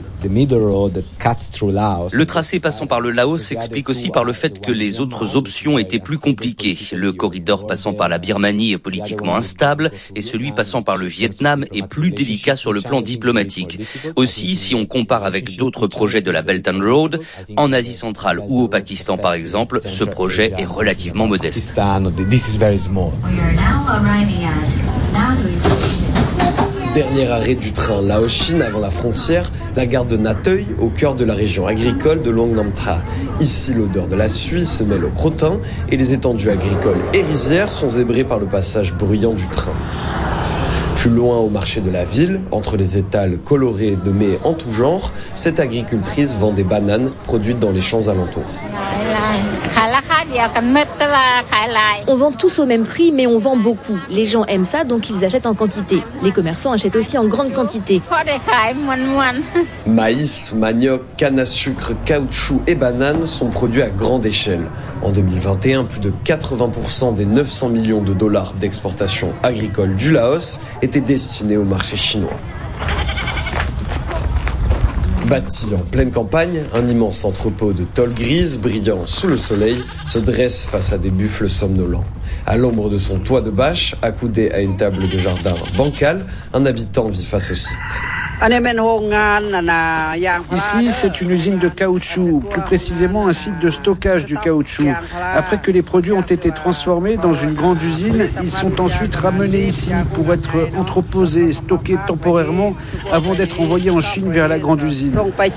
Le tracé passant par le Laos s'explique aussi par le fait que les autres options étaient plus compliquées. Le corridor passant par la Birmanie est politiquement instable et celui passant par le Vietnam est plus délicat sur le plan diplomatique. Aussi, si on compare avec d'autres projets de la Belt and Road, en Asie centrale ou au Pakistan par exemple, ce projet est relativement modeste. Dernier arrêt du train Laos-Chine avant la frontière, la gare de Natheuil, au cœur de la région agricole de Luang Nam Tha. Ici, l'odeur de la suie se mêle au crottin et les étendues agricoles et rizières sont zébrées par le passage bruyant du train. Plus loin au marché de la ville, entre les étals colorés de mets en tout genre, cette agricultrice vend des bananes produites dans les champs alentours. On vend tous au même prix, mais on vend beaucoup. Les gens aiment ça, donc ils achètent en quantité. Les commerçants achètent aussi en grande quantité. Maïs, manioc, canne à sucre, caoutchouc et bananes sont produits à grande échelle. En deux mille vingt et un, plus de quatre-vingts pour cent des neuf cents millions de dollars d'exportation agricole du Laos étaient destinés au marché chinois. Bâti en pleine campagne, un immense entrepôt de tôle grise brillant sous le soleil se dresse face à des buffles somnolents. À l'ombre de son toit de bâche, accoudé à une table de jardin bancale, un habitant vit face au site. Ici, c'est une usine de caoutchouc, plus précisément un site de stockage du caoutchouc. Après que les produits ont été transformés dans une grande usine, ils sont ensuite ramenés ici pour être entreposés, stockés temporairement avant d'être envoyés en Chine vers la grande usine.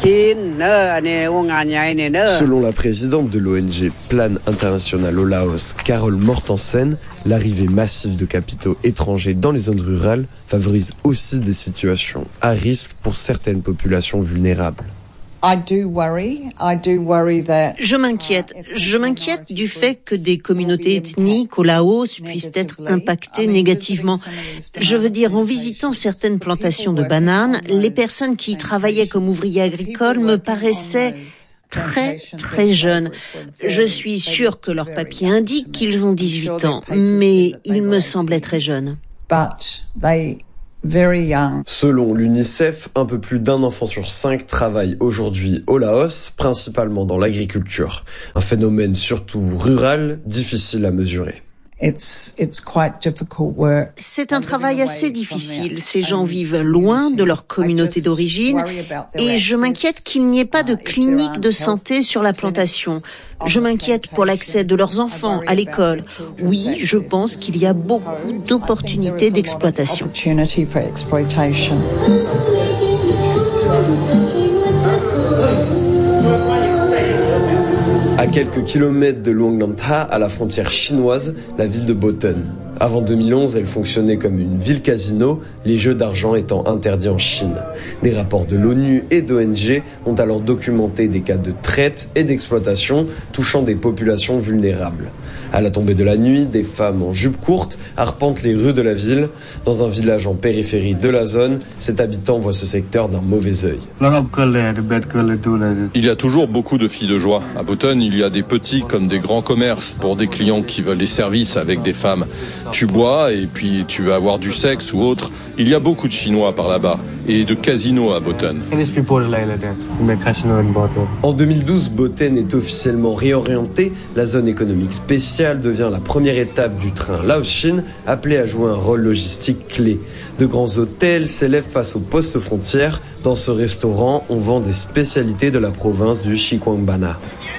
Selon la présidente de l'O N G Plan International au Laos, Carole Mortensen, l'arrivée massive de capitaux étrangers dans les zones rurales favorise aussi des situations à risque pour certaines populations vulnérables. Je m'inquiète. Je m'inquiète du fait que des communautés ethniques au Laos puissent être impactées négativement. Je veux dire, en visitant certaines plantations de bananes, les personnes qui y travaillaient comme ouvriers agricoles me paraissaient très, très jeunes. Je suis sûre que leurs papiers indiquent qu'ils ont dix-huit ans, mais ils me semblaient très jeunes. Selon l'UNICEF, un peu plus d'un enfant sur cinq travaille aujourd'hui au Laos, principalement dans l'agriculture. Un phénomène surtout rural, difficile à mesurer. C'est un travail assez difficile. Ces gens vivent loin de leur communauté d'origine et je m'inquiète qu'il n'y ait pas de clinique de santé sur la plantation. Je m'inquiète pour l'accès de leurs enfants à l'école. Oui, je pense qu'il y a beaucoup d'opportunités d'exploitation. À quelques kilomètres de Luang Namtha, à la frontière chinoise, la ville de Boten. Avant deux mille onze, elle fonctionnait comme une ville casino, les jeux d'argent étant interdits en Chine. Des rapports de l'ONU et d'O N G ont alors documenté des cas de traite et d'exploitation touchant des populations vulnérables. À la tombée de la nuit, des femmes en jupe courte arpentent les rues de la ville. Dans un village en périphérie de la zone, cet habitant voit ce secteur d'un mauvais œil. Il y a toujours beaucoup de filles de joie. À Boten, il y a des petits comme des grands commerces pour des clients qui veulent des services avec des femmes. Tu bois et puis tu vas avoir du sexe ou autre. Il y a beaucoup de Chinois par là-bas et de casinos à Boten. En deux mille douze, Boten est officiellement réorientée. La zone économique spéciale devient la première étape du train Laos-Chine, appelée à jouer un rôle logistique clé. De grands hôtels s'élèvent face aux postes frontières. Dans ce restaurant, on vend des spécialités de la province du Xikwangbana.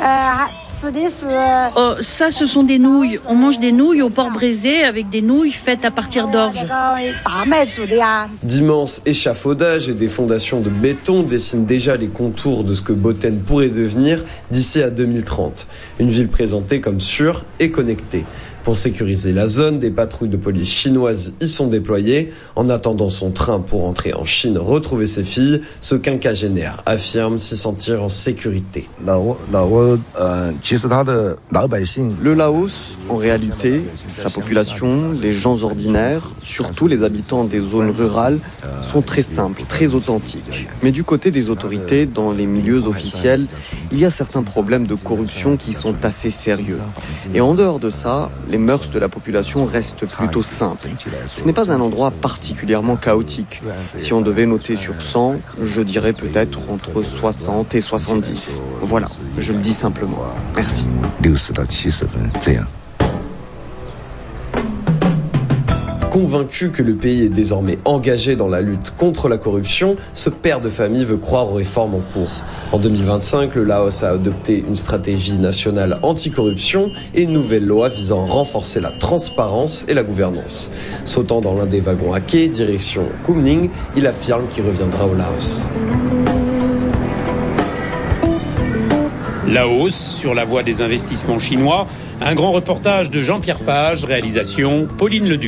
Oh, ça, ce sont des nouilles. On mange des nouilles au porc braisé avec des nouilles faites à partir d'orge. D'immenses échafaudages et des fondations de béton dessinent déjà les contours de ce que Boten pourrait devenir d'ici à deux mille trente. Une ville présentée comme sûre et connectée. Pour sécuriser la zone, des patrouilles de police chinoises y sont déployées. En attendant son train pour entrer en Chine retrouver ses filles, ce quinquagénaire affirme s'y sentir en sécurité. Le Laos, en réalité, sa population, les gens ordinaires, surtout les habitants des zones rurales, sont très simples, très authentiques. Mais du côté des autorités, dans les milieux officiels, il y a certains problèmes de corruption qui sont assez sérieux. Et en dehors de ça, les mœurs de la population restent plutôt simples. Ce n'est pas un endroit particulièrement chaotique. Si on devait noter sur cent, je dirais peut-être entre soixante et soixante-dix. Voilà, je le dis simplement. Merci. Convaincu que le pays est désormais engagé dans la lutte contre la corruption, ce père de famille veut croire aux réformes en cours. En deux mille vingt-cinq, le Laos a adopté une stratégie nationale anticorruption et une nouvelle loi visant à renforcer la transparence et la gouvernance. Sautant dans l'un des wagons à quai, direction Kunming, il affirme qu'il reviendra au Laos. Laos, sur la voie des investissements chinois, un grand reportage de Jean-Pierre Fage, réalisation Pauline Leduc.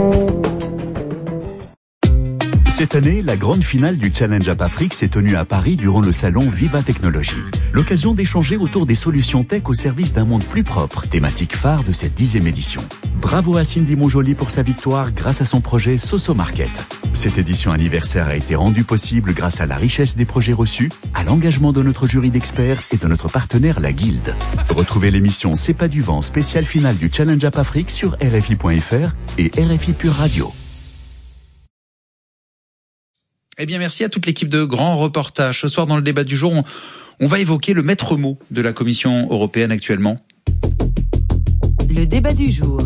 Cette année, la grande finale du Challenge App Afrique s'est tenue à Paris durant le salon Viva Technologie. L'occasion d'échanger autour des solutions tech au service d'un monde plus propre, thématique phare de cette dixième édition. Bravo à Cindy Monjoli pour sa victoire grâce à son projet Soso Market. Cette édition anniversaire a été rendue possible grâce à la richesse des projets reçus, à l'engagement de notre jury d'experts et de notre partenaire la Guilde. Retrouvez l'émission C'est pas du vent spéciale finale du Challenge App Afrique sur R F I point F R et R F I Pure Radio. Eh bien, merci à toute l'équipe de Grand Reportage. Ce soir, dans le débat du jour, on, on va évoquer le maître mot de la Commission européenne actuellement. Le débat du jour.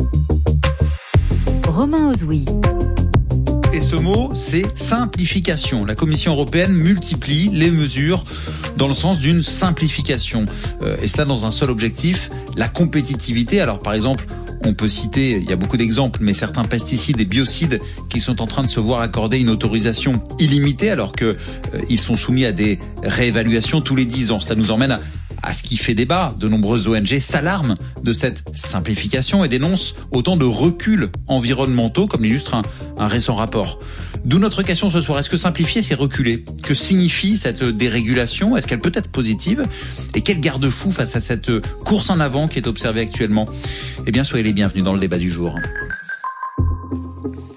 Romain Ozoui. Et ce mot, c'est simplification. La Commission européenne multiplie les mesures dans le sens d'une simplification. Euh, et cela dans un seul objectif, la compétitivité. Alors, par exemple, on peut citer, il y a beaucoup d'exemples, mais certains pesticides et biocides qui sont en train de se voir accorder une autorisation illimitée alors que euh, ils sont soumis à des réévaluations tous les dix ans. Cela nous emmène à à ce qui fait débat. De nombreuses O N G s'alarment de cette simplification et dénoncent autant de reculs environnementaux, comme l'illustre un, un récent rapport. D'où notre question ce soir, est-ce que simplifier, c'est reculer? Que signifie cette dérégulation? Est-ce qu'elle peut être positive? Et quel garde-fou face à cette course en avant qui est observée actuellement? Eh bien, soyez les bienvenus dans le débat du jour.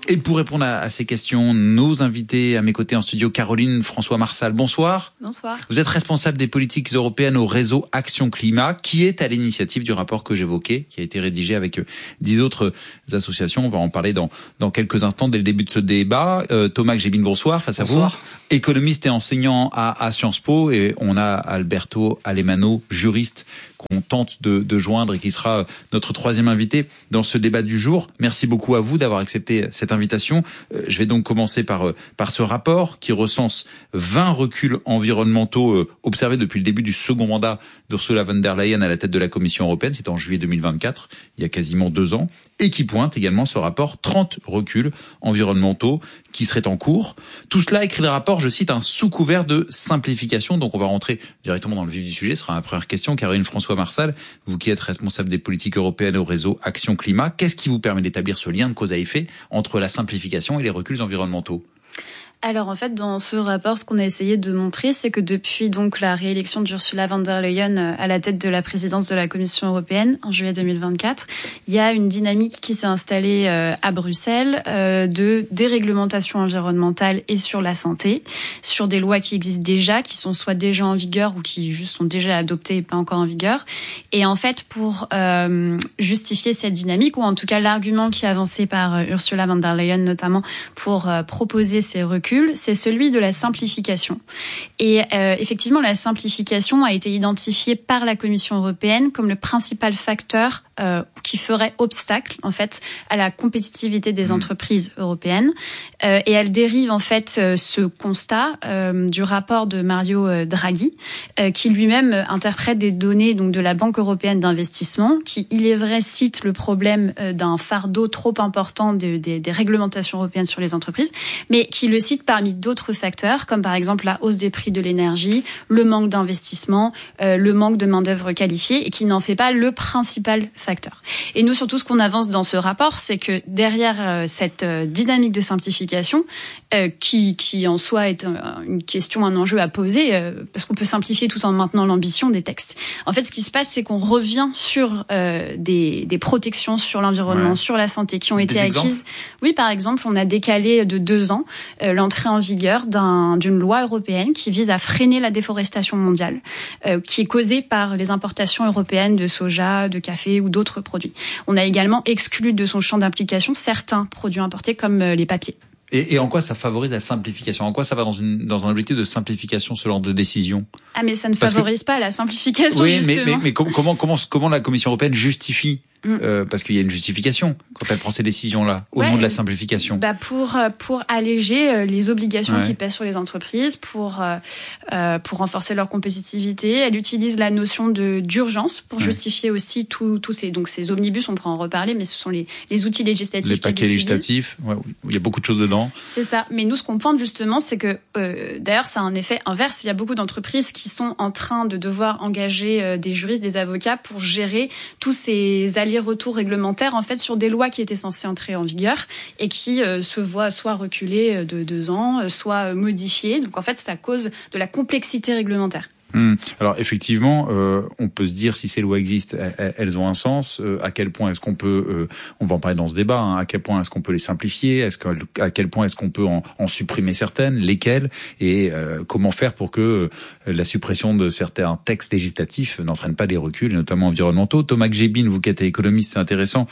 Et pour répondre à, à ces questions, nos invités à mes côtés en studio, Caroline François Marsal, bonsoir. Bonsoir. Vous êtes responsable des politiques européennes au réseau Action Climat, qui est à l'initiative du rapport que j'évoquais, qui a été rédigé avec dix autres associations. On va en parler dans, dans quelques instants, dès le début de ce débat. Euh, Thomas Gjebin, bonsoir, face bonsoir. à vous. Économiste et enseignant à, à Sciences Po, et on a Alberto Alemano, juriste, qu'on tente de, de joindre et qui sera notre troisième invité dans ce débat du jour. Merci beaucoup à vous d'avoir accepté cette invitation. Euh, je vais donc commencer par, euh, par ce rapport qui recense vingt reculs environnementaux euh, observés depuis le début du second mandat d'Ursula von der Leyen à la tête de la Commission européenne. C'était en juillet deux mille vingt-quatre, il y a quasiment deux ans. Et qui pointe également ce rapport trente reculs environnementaux qui seraient en cours. Tout cela écrit le rapport, je cite, un sous couvert de simplification. Donc on va rentrer directement dans le vif du sujet. Ce sera ma première question. Caroline François Marsal, vous qui êtes responsable des politiques européennes au réseau Action Climat, qu'est-ce qui vous permet d'établir ce lien de cause à effet entre la simplification et les reculs environnementaux ? Alors en fait, dans ce rapport, ce qu'on a essayé de montrer, c'est que depuis donc la réélection d'Ursula von der Leyen à la tête de la présidence de la Commission européenne en juillet deux mille vingt-quatre, il y a une dynamique qui s'est installée euh, à Bruxelles euh, de déréglementation environnementale et sur la santé, sur des lois qui existent déjà, qui sont soit déjà en vigueur ou qui juste sont déjà adoptées et pas encore en vigueur. Et en fait, pour euh, justifier cette dynamique, ou en tout cas l'argument qui est avancé par euh, Ursula von der Leyen notamment pour euh, proposer ces reculs, c'est celui de la simplification. Et euh, effectivement, la simplification a été identifiée par la Commission européenne comme le principal facteur euh, qui ferait obstacle en fait à la compétitivité des mmh. entreprises européennes. Euh, et elle dérive en fait euh, ce constat euh, du rapport de Mario euh, Draghi, euh, qui lui-même euh, interprète des données donc de la Banque européenne d'investissement, qui, il est vrai, cite le problème euh, d'un fardeau trop important de, de, des réglementations européennes sur les entreprises, mais qui le cite parmi d'autres facteurs, comme par exemple la hausse des prix de l'énergie, le manque d'investissement, euh, le manque de main-d'œuvre qualifiée, et qui n'en fait pas le principal facteur. Et nous, surtout, ce qu'on avance dans ce rapport, c'est que derrière euh, cette euh, dynamique de simplification, euh, qui, qui en soi est un, une question, un enjeu à poser, euh, parce qu'on peut simplifier tout en maintenant l'ambition des textes. En fait, ce qui se passe, c'est qu'on revient sur euh, des, des protections sur l'environnement, ouais. sur la santé, qui ont des été exemples. acquises. Oui, par exemple, on a décalé de deux ans euh, l'entrée en vigueur d'un, d'une loi européenne qui vise à freiner la déforestation mondiale, euh, qui est causée par les importations européennes de soja, de café ou d'autres produits. On a également exclu de son champ d'application certains produits importés comme euh, les papiers. Et, et en quoi ça favorise la simplification ? En quoi ça va dans, une, dans un objectif de simplification, ce genre de décision ? Ah, mais ça ne Parce favorise que... pas la simplification, oui, justement. Mais, mais, mais comment, comment, comment la Commission européenne justifie Mm. Euh, parce qu'il y a une justification quand elle prend ces décisions-là au ouais, nom de la simplification. Bah pour pour alléger les obligations ouais. qui pèsent sur les entreprises, pour euh, pour renforcer leur compétitivité. Elle utilise la notion de d'urgence pour ouais. justifier aussi tous tous ces donc ces omnibus. On pourra en reparler, mais ce sont les les outils législatifs. Les paquets législatifs, ouais, il y a beaucoup de choses dedans. C'est ça. Mais nous, ce qu'on pointe justement, c'est que euh, d'ailleurs, ça a un effet inverse. Il y a beaucoup d'entreprises qui sont en train de devoir engager euh, des juristes, des avocats pour gérer tous ces allers retours réglementaires en fait sur des lois qui étaient censées entrer en vigueur et qui euh, se voient soit reculées de deux ans, soit modifiées. Donc en fait, ça cause de la complexité réglementaire. Hum. Alors effectivement, euh, on peut se dire si ces lois existent, elles, elles ont un sens. Euh, à quel point est-ce qu'on peut, euh, on va en parler dans ce débat, hein, à quel point est-ce qu'on peut les simplifier, est-ce que, à quel point est-ce qu'on peut en, en supprimer certaines, lesquelles, et euh, comment faire pour que euh, la suppression de certains textes législatifs n'entraîne pas des reculs, notamment environnementaux. Thomas Gjebin, vous qui êtes économiste, c'est intéressant.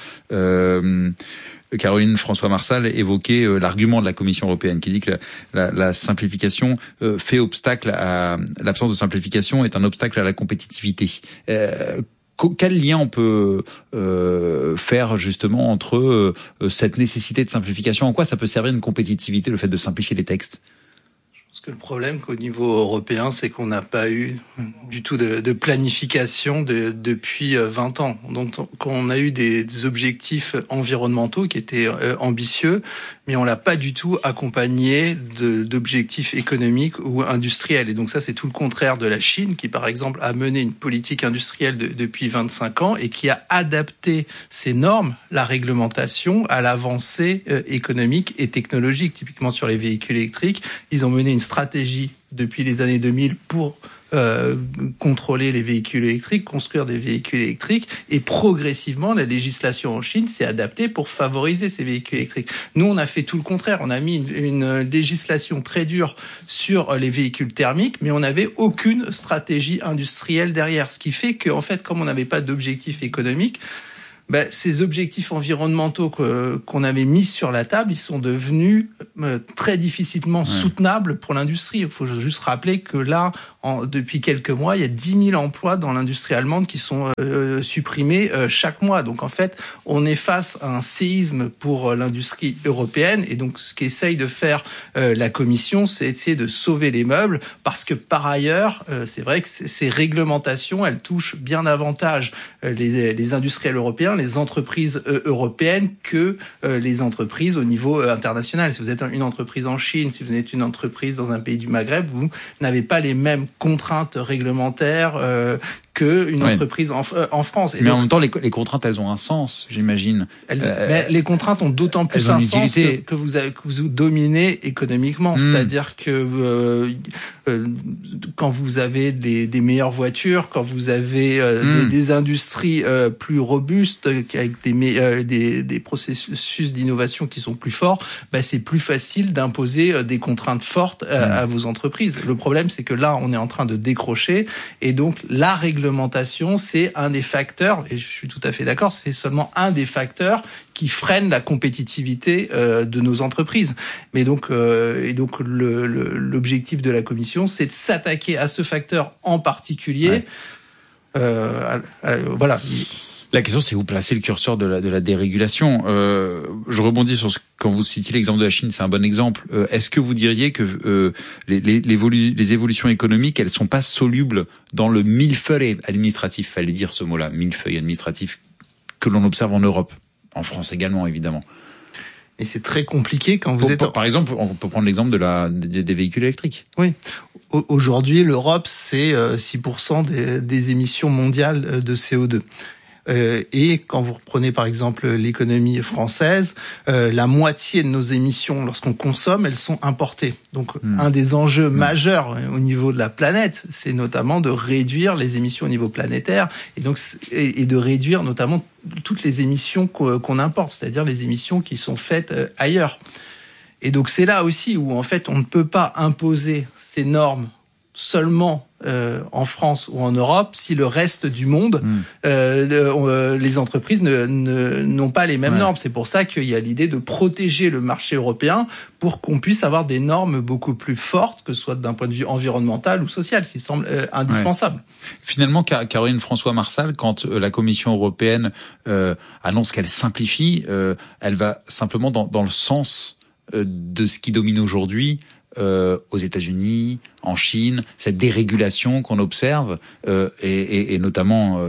Euh, Caroline François Marsal évoquait euh, l'argument de la Commission européenne qui dit que la, la, la simplification euh, fait obstacle à l'absence de simplification est un obstacle à la compétitivité. Euh, Quel lien on peut euh, faire justement entre euh, cette nécessité de simplification ? En quoi ça peut servir une compétitivité, le fait de simplifier les textes ? Parce que le problème qu'au niveau européen, c'est qu'on n'a pas eu du tout de, de planification de, depuis vingt ans. Donc, on a eu des, des objectifs environnementaux qui étaient euh, ambitieux, mais on l'a pas du tout accompagné de, d'objectifs économiques ou industriels. Et donc ça, c'est tout le contraire de la Chine, qui par exemple a mené une politique industrielle de, depuis vingt-cinq ans et qui a adapté ses normes, la réglementation, à l'avancée euh, économique et technologique. Typiquement sur les véhicules électriques, ils ont mené une stratégie depuis les années deux mille pour euh, contrôler les véhicules électriques, construire des véhicules électriques, et progressivement, la législation en Chine s'est adaptée pour favoriser ces véhicules électriques. Nous, on a fait tout le contraire. On a mis une, une législation très dure sur les véhicules thermiques, mais on n'avait aucune stratégie industrielle derrière. Ce qui fait qu'en fait, comme on n'avait pas d'objectif économique, ben, ces objectifs environnementaux que, qu'on avait mis sur la table, ils sont devenus euh, très difficilement ouais. soutenables pour l'industrie. Il faut juste rappeler que là, en, depuis quelques mois, il y a dix mille emplois dans l'industrie allemande qui sont euh, supprimés euh, chaque mois. Donc en fait, on est face à un séisme pour l'industrie européenne. Et donc ce qu'essaye de faire euh, la Commission, c'est essayer de sauver les meubles, parce que par ailleurs, euh, c'est vrai que ces réglementations, elles touchent bien davantage euh, les, les industriels européens, les entreprises euh, européennes que euh, les entreprises au niveau euh, international. Si vous êtes une entreprise en Chine, si vous êtes une entreprise dans un pays du Maghreb, vous n'avez pas les mêmes contraintes réglementaires euh, qu'une ouais. entreprise en, euh, en France. Et mais donc, en même temps, les, les contraintes, elles ont un sens, j'imagine. Elles, euh, mais les contraintes ont d'autant plus un sens que, que, vous avez, que vous dominez économiquement. Mmh. C'est-à-dire que euh, euh, quand vous avez des, des meilleures voitures, quand vous avez euh, mmh. des, des industries euh, plus robustes, avec des, euh, des, des processus d'innovation qui sont plus forts, bah, c'est plus facile d'imposer euh, des contraintes fortes euh, mmh. à vos entreprises. Le problème, c'est que là, on est en train de décrocher, et donc la réglementation, c'est un des facteurs, et je suis tout à fait d'accord, c'est seulement un des facteurs qui freine la compétitivité euh, de nos entreprises. Mais donc, euh, et donc le, le, l'objectif de la Commission, c'est de s'attaquer à ce facteur en particulier. Ouais. Euh, à, à, voilà. La question, c'est où placer le curseur de la, de la dérégulation. Euh, je rebondis sur ce quand vous citiez l'exemple de la Chine, c'est un bon exemple. Euh, est-ce que vous diriez que euh, les, les, les évolutions économiques, elles sont pas solubles dans le millefeuille administratif, fallait dire ce mot-là, millefeuille administratif, que l'on observe en Europe, en France également, évidemment. Et c'est très compliqué quand vous Pour, êtes... Par exemple, on peut prendre l'exemple de la, des, des véhicules électriques. Oui. Aujourd'hui, l'Europe, c'est six pour cent des, des émissions mondiales de C O deux. Euh, et quand vous reprenez par exemple l'économie française, euh, la moitié de nos émissions, lorsqu'on consomme, elles sont importées. Donc mmh. un des enjeux mmh. majeurs au niveau de la planète, c'est notamment de réduire les émissions au niveau planétaire, et donc et, et de réduire notamment toutes les émissions qu'on, qu'on importe, c'est-à-dire les émissions qui sont faites euh, ailleurs. Et donc c'est là aussi où en fait on ne peut pas imposer ces normes seulement euh, en France ou en Europe si le reste du monde, mmh. euh, euh, les entreprises ne, ne, n'ont pas les mêmes ouais. normes. C'est pour ça qu'il y a l'idée de protéger le marché européen pour qu'on puisse avoir des normes beaucoup plus fortes, que ce soit d'un point de vue environnemental ou social, ce qui semble euh, indispensable. Ouais. Finalement, Caroline François-Marsal, quand euh, la Commission européenne euh, annonce qu'elle simplifie, euh, elle va simplement dans, dans le sens euh, de ce qui domine aujourd'hui Euh, aux États-Unis, en Chine, cette dérégulation qu'on observe, euh, et, et, et notamment euh,